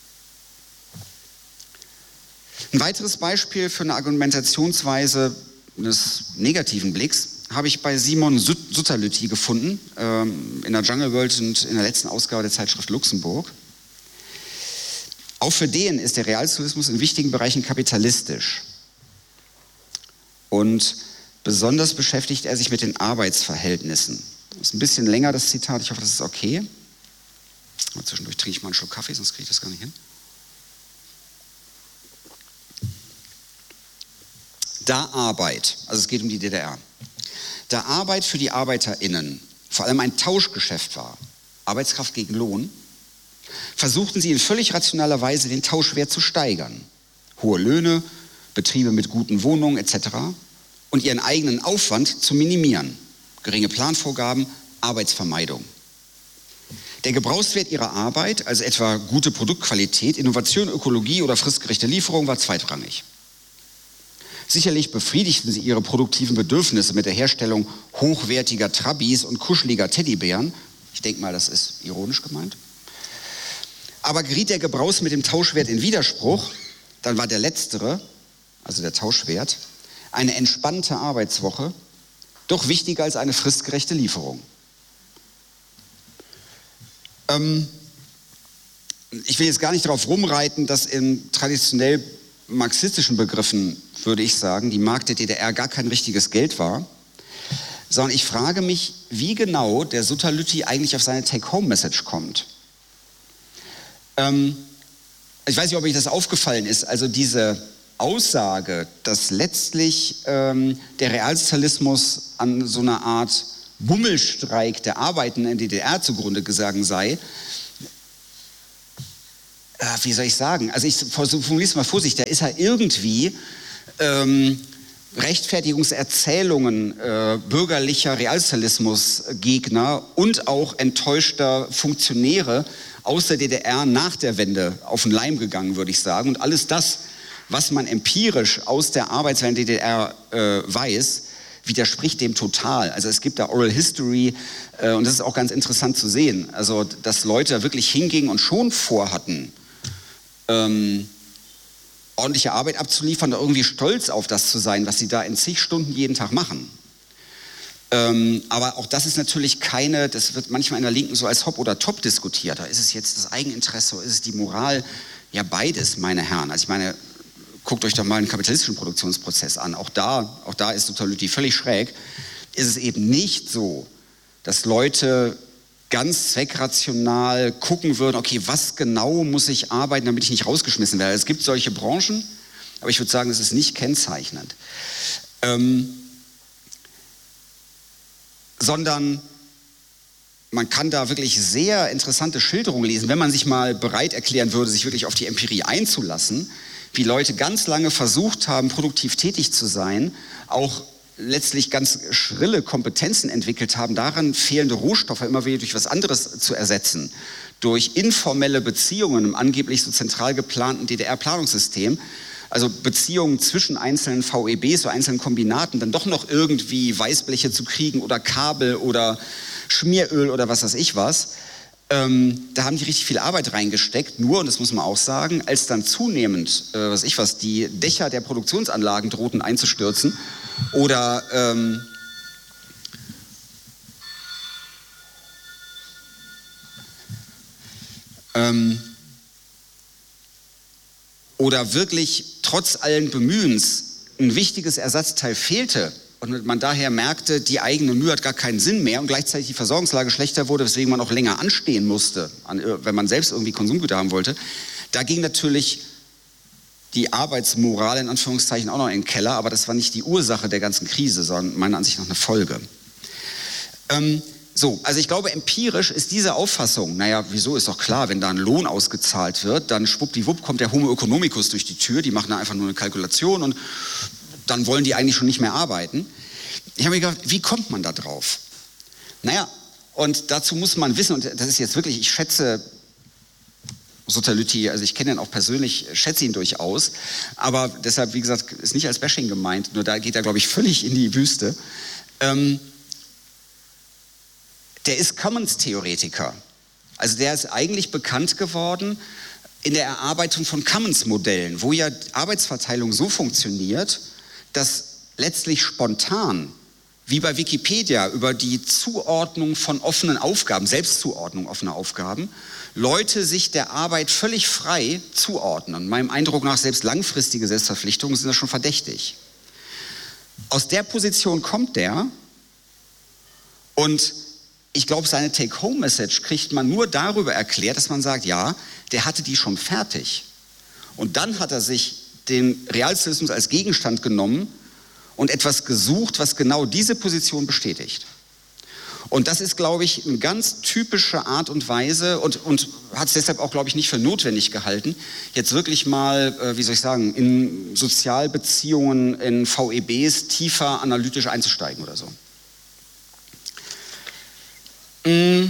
Ein weiteres Beispiel für eine Argumentationsweise des negativen Blicks habe ich bei Simon Sutterlütti gefunden, ähm, in der Jungle World und in der letzten Ausgabe der Zeitschrift Luxemburg. Auch für den ist der Realsozialismus in wichtigen Bereichen kapitalistisch. Und besonders beschäftigt er sich mit den Arbeitsverhältnissen. Das ist ein bisschen länger, das Zitat, ich hoffe, das ist okay. Aber zwischendurch trinke ich mal einen Schluck Kaffee, sonst kriege ich das gar nicht hin. Da Arbeit, also es geht um die D D R, da Arbeit für die ArbeiterInnen vor allem ein Tauschgeschäft war, Arbeitskraft gegen Lohn, versuchten sie in völlig rationaler Weise den Tauschwert zu steigern. Hohe Löhne, Betriebe mit guten Wohnungen et cetera und ihren eigenen Aufwand zu minimieren. Geringe Planvorgaben, Arbeitsvermeidung. Der Gebrauchswert ihrer Arbeit, also etwa gute Produktqualität, Innovation, Ökologie oder fristgerechte Lieferung, war zweitrangig. Sicherlich befriedigten sie ihre produktiven Bedürfnisse mit der Herstellung hochwertiger Trabis und kuscheliger Teddybären. Ich denke mal, das ist ironisch gemeint. Aber geriet der Gebrauchs mit dem Tauschwert in Widerspruch, dann war der letztere, also der Tauschwert, eine entspannte Arbeitswoche, doch wichtiger als eine fristgerechte Lieferung. Ähm, ich will jetzt gar nicht darauf rumreiten, dass in traditionell marxistischen Begriffen, würde ich sagen, die Mark der D D R gar kein richtiges Geld war, sondern ich frage mich, wie genau der Sutterlütti eigentlich auf seine Take-Home-Message kommt. Ähm, ich weiß nicht, ob euch das aufgefallen ist, also diese Aussage, dass letztlich ähm, der Realsozialismus an so einer Art Bummelstreik der Arbeitenden in der D D R zugrunde gegangen sei, äh, wie soll ich sagen, also ich formuliere es mal vorsichtig, da ist er irgendwie ähm, Rechtfertigungserzählungen äh, bürgerlicher Realsozialismusgegner und auch enttäuschter Funktionäre aus der D D R nach der Wende auf den Leim gegangen, würde ich sagen. Und alles das, was man empirisch aus der Arbeitswelt der D D R äh, weiß, widerspricht dem total. Also es gibt da Oral History äh, und das ist auch ganz interessant zu sehen. Also dass Leute wirklich hingingen und schon vorhatten, ähm, ordentliche Arbeit abzuliefern und irgendwie stolz auf das zu sein, was sie da in zig Stunden jeden Tag machen. Ähm, aber auch das ist natürlich keine, das wird manchmal in der Linken so als Hop oder Top diskutiert. Da ist es jetzt das Eigeninteresse, ist es die Moral? Ja, beides, meine Herren. Also ich meine, guckt euch doch mal einen kapitalistischen Produktionsprozess an. Auch da, auch da ist Sutterlütti völlig schräg. Ist es eben nicht so, dass Leute ganz zweckrational gucken würden, okay, was genau muss ich arbeiten, damit ich nicht rausgeschmissen werde. Es gibt solche Branchen, aber ich würde sagen, das ist nicht kennzeichnend. Ähm, sondern man kann da wirklich sehr interessante Schilderungen lesen, wenn man sich mal bereit erklären würde, sich wirklich auf die Empirie einzulassen, wie Leute ganz lange versucht haben, produktiv tätig zu sein, auch letztlich ganz schrille Kompetenzen entwickelt haben, daran fehlende Rohstoffe immer wieder durch was anderes zu ersetzen, durch informelle Beziehungen im angeblich so zentral geplanten D D R-Planungssystem, also Beziehungen zwischen einzelnen V E Bs, so einzelnen Kombinaten, dann doch noch irgendwie Weißbleche zu kriegen oder Kabel oder Schmieröl oder was weiß ich was. Ähm, da haben die richtig viel Arbeit reingesteckt, nur, und das muss man auch sagen, als dann zunehmend, äh, was ich was, die Dächer der Produktionsanlagen drohten einzustürzen oder ähm, ähm, oder wirklich trotz allen Bemühens ein wichtiges Ersatzteil fehlte und man daher merkte, die eigene Mühe hat gar keinen Sinn mehr und gleichzeitig die Versorgungslage schlechter wurde, weswegen man auch länger anstehen musste, wenn man selbst irgendwie Konsumgüter haben wollte, da ging natürlich die Arbeitsmoral in Anführungszeichen auch noch in den Keller, aber das war nicht die Ursache der ganzen Krise, sondern meiner Ansicht nach eine Folge. Ähm, so, also ich glaube, empirisch ist diese Auffassung, naja, wieso, ist doch klar, wenn da ein Lohn ausgezahlt wird, dann schwuppdiwupp kommt der Homo economicus durch die Tür, die machen da einfach nur eine Kalkulation und dann wollen die eigentlich schon nicht mehr arbeiten. Ich habe mir gedacht, wie kommt man da drauf? Naja, und dazu muss man wissen, und das ist jetzt wirklich, ich schätze Sotalütti, also ich kenne ihn auch persönlich, schätze ihn durchaus, aber deshalb, wie gesagt, ist nicht als Bashing gemeint, nur da geht er, glaube ich, völlig in die Wüste. Ähm, der ist Commons-Theoretiker. Also der ist eigentlich bekannt geworden in der Erarbeitung von Commons-Modellen, wo ja Arbeitsverteilung so funktioniert, dass letztlich spontan, wie bei Wikipedia, über die Zuordnung von offenen Aufgaben, Selbstzuordnung offener Aufgaben, Leute sich der Arbeit völlig frei zuordnen. Meinem Eindruck nach selbst langfristige Selbstverpflichtungen sind das schon verdächtig. Aus der Position kommt der und ich glaube, seine Take-Home-Message kriegt man nur darüber erklärt, dass man sagt, ja, der hatte die schon fertig. Und dann hat er sich den Realsozialismus als Gegenstand genommen und etwas gesucht, was genau diese Position bestätigt. Und das ist, glaube ich, eine ganz typische Art und Weise und, und hat es deshalb auch, glaube ich, nicht für notwendig gehalten, jetzt wirklich mal, äh, wie soll ich sagen, in Sozialbeziehungen, in V E Bs tiefer analytisch einzusteigen oder so. Eine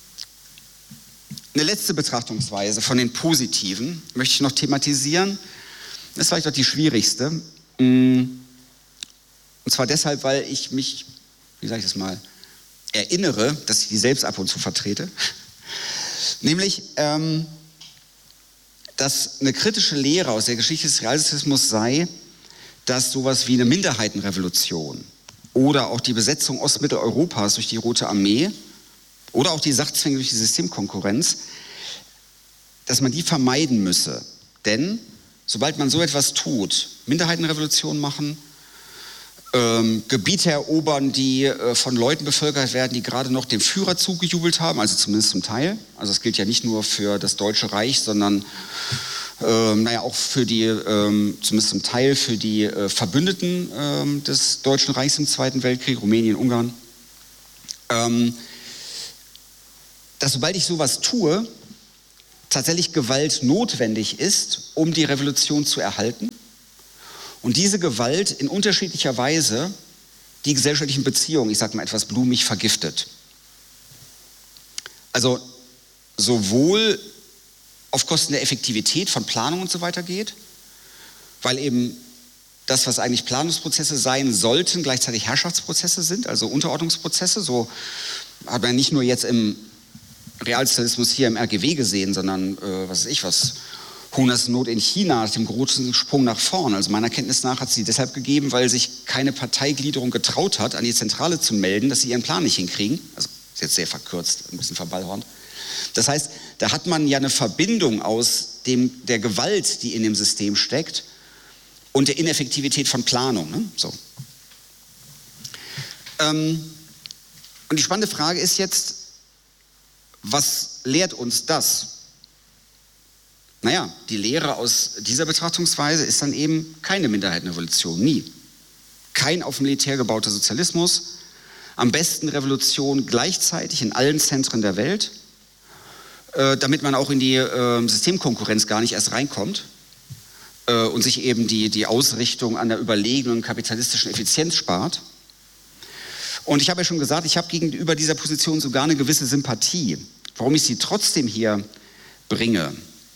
letzte Betrachtungsweise von den Positiven möchte ich noch thematisieren. Das ist vielleicht auch die schwierigste. Und zwar deshalb, weil ich mich, wie sage ich das mal, erinnere, dass ich die selbst ab und zu vertrete. Nämlich, ähm, dass eine kritische Lehre aus der Geschichte des Realsozialismus sei, dass sowas wie eine Minderheitenrevolution oder auch die Besetzung Ostmitteleuropas durch die Rote Armee oder auch die Sachzwänge durch die Systemkonkurrenz, dass man die vermeiden müsse. Denn sobald man so etwas tut, Minderheitenrevolution machen, ähm, Gebiete erobern, die äh, von Leuten bevölkert werden, die gerade noch dem Führer zugejubelt haben, also zumindest zum Teil. Also das gilt ja nicht nur für das Deutsche Reich, sondern ähm, naja, auch für die, ähm, zumindest zum Teil für die äh, Verbündeten ähm, des Deutschen Reichs im Zweiten Weltkrieg, Rumänien, Ungarn. Ähm, dass sobald ich sowas tue, tatsächlich Gewalt notwendig ist, um die Revolution zu erhalten. Und diese Gewalt in unterschiedlicher Weise die gesellschaftlichen Beziehungen, ich sage mal etwas blumig, vergiftet. Also sowohl auf Kosten der Effektivität von Planung und so weiter geht, weil eben das, was eigentlich Planungsprozesse sein sollten, gleichzeitig Herrschaftsprozesse sind, also Unterordnungsprozesse. So hat man nicht nur jetzt im Realsozialismus hier im R G W gesehen, sondern äh, was weiß ich was, Hungersnot in China nach dem großen Sprung nach vorn. Also meiner Kenntnis nach hat sie deshalb gegeben, weil sich keine Parteigliederung getraut hat, an die Zentrale zu melden, dass sie ihren Plan nicht hinkriegen. Also ist jetzt sehr verkürzt, ein bisschen verballhornt. Das heißt, da hat man ja eine Verbindung aus dem, der Gewalt, die in dem System steckt, und der Ineffektivität von Planung. Ne? So. Ähm, und die spannende Frage ist jetzt, was lehrt uns das? Naja, die Lehre aus dieser Betrachtungsweise ist dann eben keine Minderheitenrevolution, nie. Kein auf Militär gebauter Sozialismus, am besten Revolution gleichzeitig in allen Zentren der Welt, äh, damit man auch in die äh, Systemkonkurrenz gar nicht erst reinkommt. äh, und sich eben die, die Ausrichtung an der überlegenen kapitalistischen Effizienz spart. Und ich habe ja schon gesagt, ich habe gegenüber dieser Position sogar eine gewisse Sympathie. Warum ich sie trotzdem hier bringe.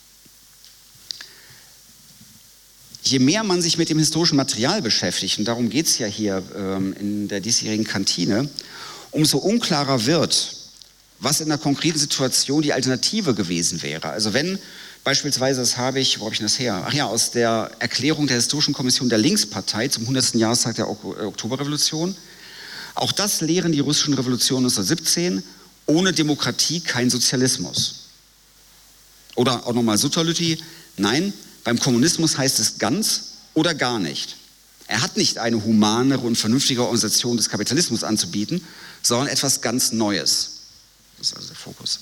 Je mehr man sich mit dem historischen Material beschäftigt, und darum geht es ja hier ähm, in der diesjährigen Kantine, umso unklarer wird, was in der konkreten Situation die Alternative gewesen wäre. Also wenn beispielsweise, das habe ich, wo habe ich das her? Ach ja, aus der Erklärung der Historischen Kommission der Linkspartei zum hundertsten Jahrestag der Oktoberrevolution. Auch das lehren die russischen Revolutionen neunzehnhundertsiebzehn, ohne Demokratie kein Sozialismus. Oder auch nochmal Sutterlütti, nein, beim Kommunismus heißt es ganz oder gar nicht. Er hat nicht eine humanere und vernünftige Organisation des Kapitalismus anzubieten, sondern etwas ganz Neues. Das ist also der Fokus.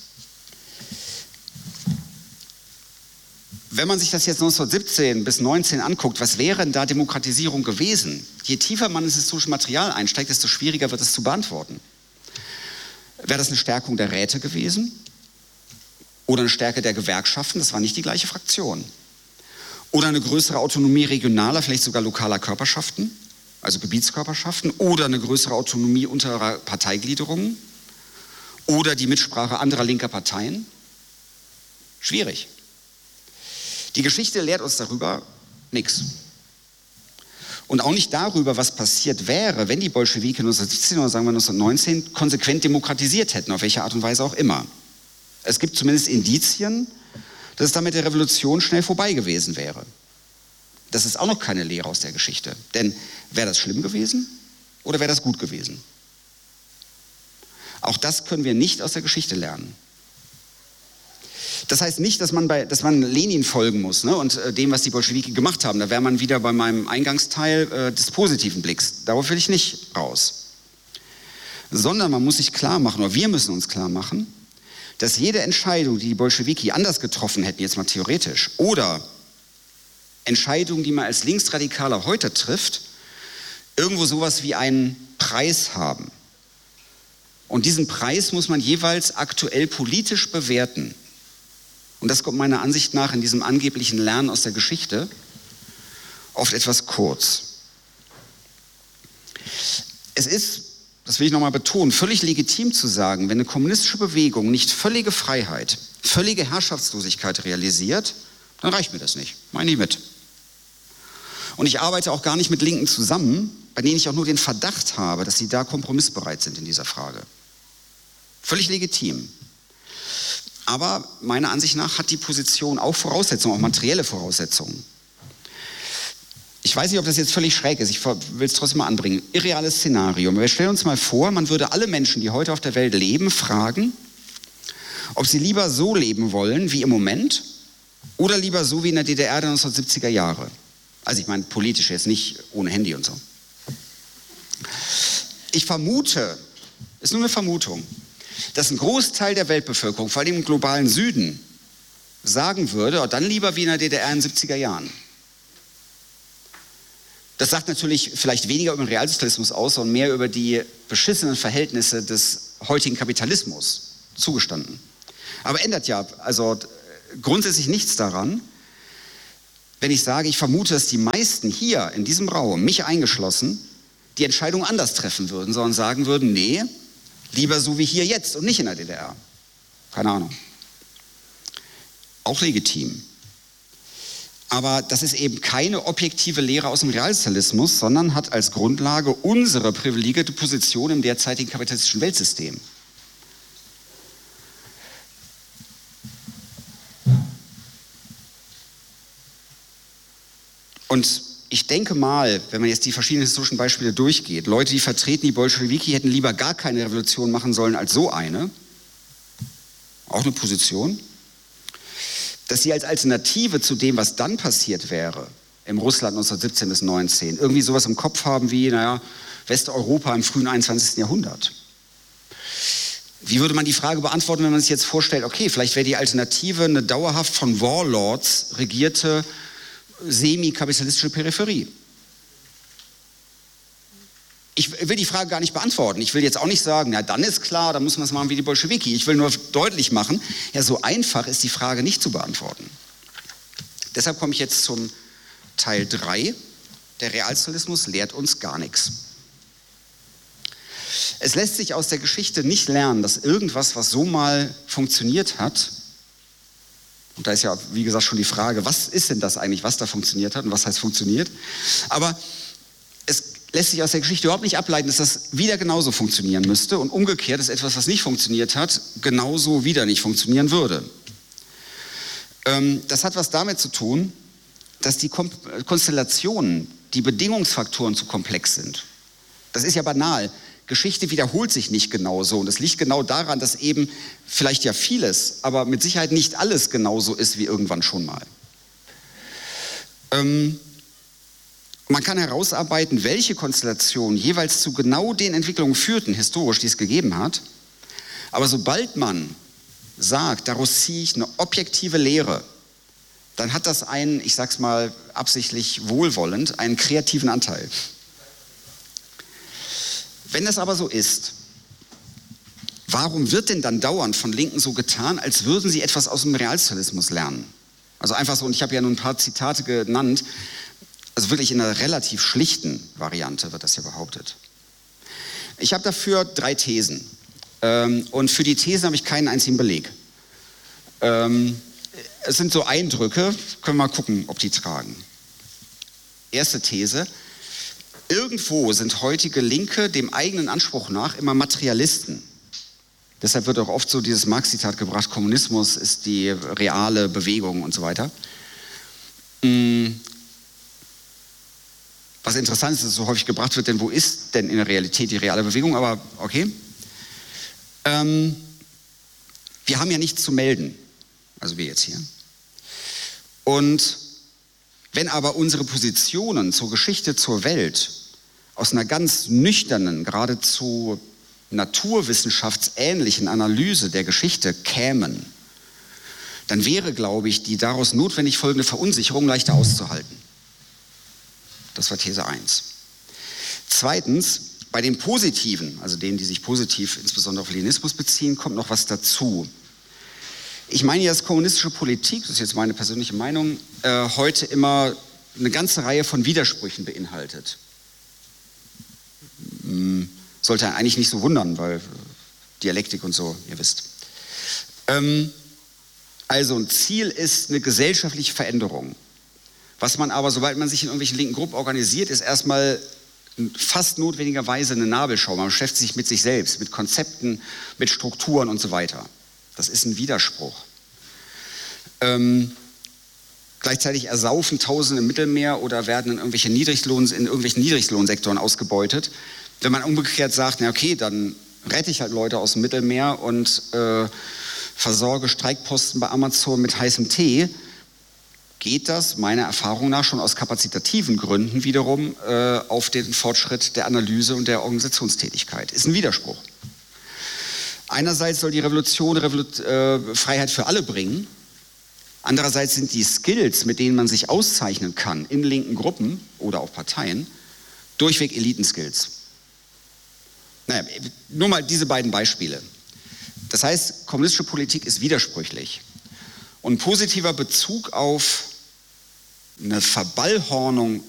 Wenn man sich das jetzt neunzehnhundertsiebzehn bis neunzehn anguckt, was wäre denn da Demokratisierung gewesen? Je tiefer man ins historische Material einsteigt, desto schwieriger wird es zu beantworten. Wäre das eine Stärkung der Räte gewesen? Oder eine Stärke der Gewerkschaften? Das war nicht die gleiche Fraktion. Oder eine größere Autonomie regionaler, vielleicht sogar lokaler Körperschaften, also Gebietskörperschaften, oder eine größere Autonomie unterer Parteigliederungen, oder die Mitsprache anderer linker Parteien. Schwierig. Die Geschichte lehrt uns darüber nichts. Und auch nicht darüber, was passiert wäre, wenn die Bolschewiki neunzehnhundertsiebzehn oder sagen wir neunzehnhundertneunzehn konsequent demokratisiert hätten, auf welche Art und Weise auch immer. Es gibt zumindest Indizien, dass es damit der Revolution schnell vorbei gewesen wäre. Das ist auch noch keine Lehre aus der Geschichte. Denn wäre das schlimm gewesen oder wäre das gut gewesen? Auch das können wir nicht aus der Geschichte lernen. Das heißt nicht, dass man, bei, dass man Lenin folgen muss, ne, und äh, dem, was die Bolschewiki gemacht haben. Da wäre man wieder bei meinem Eingangsteil äh, des positiven Blicks. Darauf will ich nicht raus. Sondern man muss sich klar machen, oder wir müssen uns klar machen, dass jede Entscheidung, die die Bolschewiki anders getroffen hätten, jetzt mal theoretisch, oder Entscheidungen, die man als Linksradikaler heute trifft, irgendwo sowas wie einen Preis haben. Und diesen Preis muss man jeweils aktuell politisch bewerten. Und das kommt meiner Ansicht nach in diesem angeblichen Lernen aus der Geschichte oft etwas kurz. Es ist, das will ich nochmal betonen, völlig legitim zu sagen, wenn eine kommunistische Bewegung nicht völlige Freiheit, völlige Herrschaftslosigkeit realisiert, dann reicht mir das nicht, meine ich mit. Und ich arbeite auch gar nicht mit Linken zusammen, bei denen ich auch nur den Verdacht habe, dass sie da kompromissbereit sind in dieser Frage. Völlig legitim. Aber meiner Ansicht nach hat die Position auch Voraussetzungen, auch materielle Voraussetzungen. Ich weiß nicht, ob das jetzt völlig schräg ist, ich will es trotzdem mal anbringen. Irreales Szenario. Wir stellen uns mal vor, man würde alle Menschen, die heute auf der Welt leben, fragen, ob sie lieber so leben wollen wie im Moment oder lieber so wie in der D D R der neunzehnhundertsiebziger Jahre. Also ich meine politisch, jetzt nicht ohne Handy und so. Ich vermute, ist nur eine Vermutung, dass ein Großteil der Weltbevölkerung, vor allem im globalen Süden, sagen würde, oh, dann lieber wie in der D D R in den siebziger Jahren. Das sagt natürlich vielleicht weniger über den Realsozialismus aus, sondern mehr über die beschissenen Verhältnisse des heutigen Kapitalismus, zugestanden. Aber ändert ja also grundsätzlich nichts daran, wenn ich sage, ich vermute, dass die meisten hier in diesem Raum, mich eingeschlossen, die Entscheidung anders treffen würden, sondern sagen würden, nee, lieber so wie hier jetzt und nicht in der D D R. Keine Ahnung. Auch legitim. Aber das ist eben keine objektive Lehre aus dem Realsozialismus, sondern hat als Grundlage unsere privilegierte Position im derzeitigen kapitalistischen Weltsystem. Und ich denke mal, wenn man jetzt die verschiedenen historischen Beispiele durchgeht, Leute, die vertreten, die Bolschewiki hätten lieber gar keine Revolution machen sollen als so eine, auch eine Position, dass sie als Alternative zu dem, was dann passiert wäre, im Russland neunzehnhundertsiebzehn bis neunzehn, irgendwie sowas im Kopf haben wie, naja, Westeuropa im frühen einundzwanzigsten Jahrhundert. Wie würde man die Frage beantworten, wenn man sich jetzt vorstellt, okay, vielleicht wäre die Alternative eine dauerhaft von Warlords regierte semi-kapitalistische Peripherie? Ich will die Frage gar nicht beantworten. Ich will jetzt auch nicht sagen, na dann ist klar, dann muss man es machen wie die Bolschewiki. Ich will nur deutlich machen, ja, so einfach ist die Frage nicht zu beantworten. Deshalb komme ich jetzt zum Teil drei. Der Realsozialismus lehrt uns gar nichts. Es lässt sich aus der Geschichte nicht lernen, dass irgendwas, was so mal funktioniert hat, und da ist ja, wie gesagt, schon die Frage, was ist denn das eigentlich, was da funktioniert hat und was heißt funktioniert, aber es lässt sich aus der Geschichte überhaupt nicht ableiten, dass das wieder genauso funktionieren müsste und umgekehrt ist etwas, was nicht funktioniert hat, genauso wieder nicht funktionieren würde. Ähm, das hat was damit zu tun, dass die Kom- Konstellationen, die Bedingungsfaktoren zu komplex sind. Das ist ja banal. Geschichte wiederholt sich nicht genauso und es liegt genau daran, dass eben vielleicht ja vieles, aber mit Sicherheit nicht alles genauso ist wie irgendwann schon mal. Ähm, man kann herausarbeiten, welche Konstellationen jeweils zu genau den Entwicklungen führten, historisch, die es gegeben hat. Aber sobald man sagt, daraus ziehe ich eine objektive Lehre, dann hat das einen, ich sag's mal absichtlich wohlwollend, einen kreativen Anteil. Wenn das aber so ist, warum wird denn dann dauernd von Linken so getan, als würden sie etwas aus dem Realsozialismus lernen? Also einfach so, und ich habe ja nun ein paar Zitate genannt, also wirklich in einer relativ schlichten Variante wird das ja behauptet. Ich habe dafür drei Thesen. Ähm, und für die Thesen habe ich keinen einzigen Beleg. Ähm, es sind so Eindrücke, können wir mal gucken, ob die tragen. Erste These. Irgendwo sind heutige Linke dem eigenen Anspruch nach immer Materialisten. Deshalb wird auch oft so dieses Marx-Zitat gebracht, Kommunismus ist die reale Bewegung und so weiter. Was interessant ist, dass es so häufig gebracht wird, denn wo ist denn in der Realität die reale Bewegung? Aber okay. Ähm, wir haben ja nichts zu melden, also wir jetzt hier. Und wenn aber unsere Positionen zur Geschichte, zur Welt aus einer ganz nüchternen, geradezu naturwissenschaftsähnlichen Analyse der Geschichte kämen, dann wäre, glaube ich, die daraus notwendig folgende Verunsicherung leichter auszuhalten. Das war These eins. Zweitens, bei den Positiven, also denen, die sich positiv insbesondere auf Leninismus beziehen, kommt noch was dazu. Ich meine ja, dass kommunistische Politik, das ist jetzt meine persönliche Meinung, äh, heute immer eine ganze Reihe von Widersprüchen beinhaltet. Hm, sollte einen eigentlich nicht so wundern, weil Dialektik und so, ihr wisst. Ähm, also ein Ziel ist eine gesellschaftliche Veränderung. Was man aber, sobald man sich in irgendwelchen linken Gruppen organisiert, ist erstmal fast notwendigerweise eine Nabelschau. Man beschäftigt sich mit sich selbst, mit Konzepten, mit Strukturen und so weiter. Das ist ein Widerspruch. Ähm, gleichzeitig ersaufen Tausende im Mittelmeer oder werden in, irgendwelche Niedriglohn, in irgendwelchen Niedriglohnsektoren ausgebeutet. Wenn man umgekehrt sagt, na okay, dann rette ich halt Leute aus dem Mittelmeer und äh, versorge Streikposten bei Amazon mit heißem Tee, geht das meiner Erfahrung nach schon aus kapazitativen Gründen wiederum äh, auf den Fortschritt der Analyse und der Organisationstätigkeit. Ist ein Widerspruch. Einerseits soll die Revolution Revolu- äh, Freiheit für alle bringen. Andererseits sind die Skills, mit denen man sich auszeichnen kann in linken Gruppen oder auch Parteien, durchweg Elitenskills. Naja, nur mal diese beiden Beispiele. Das heißt, kommunistische Politik ist widersprüchlich. Und positiver Bezug auf eine Verballhornung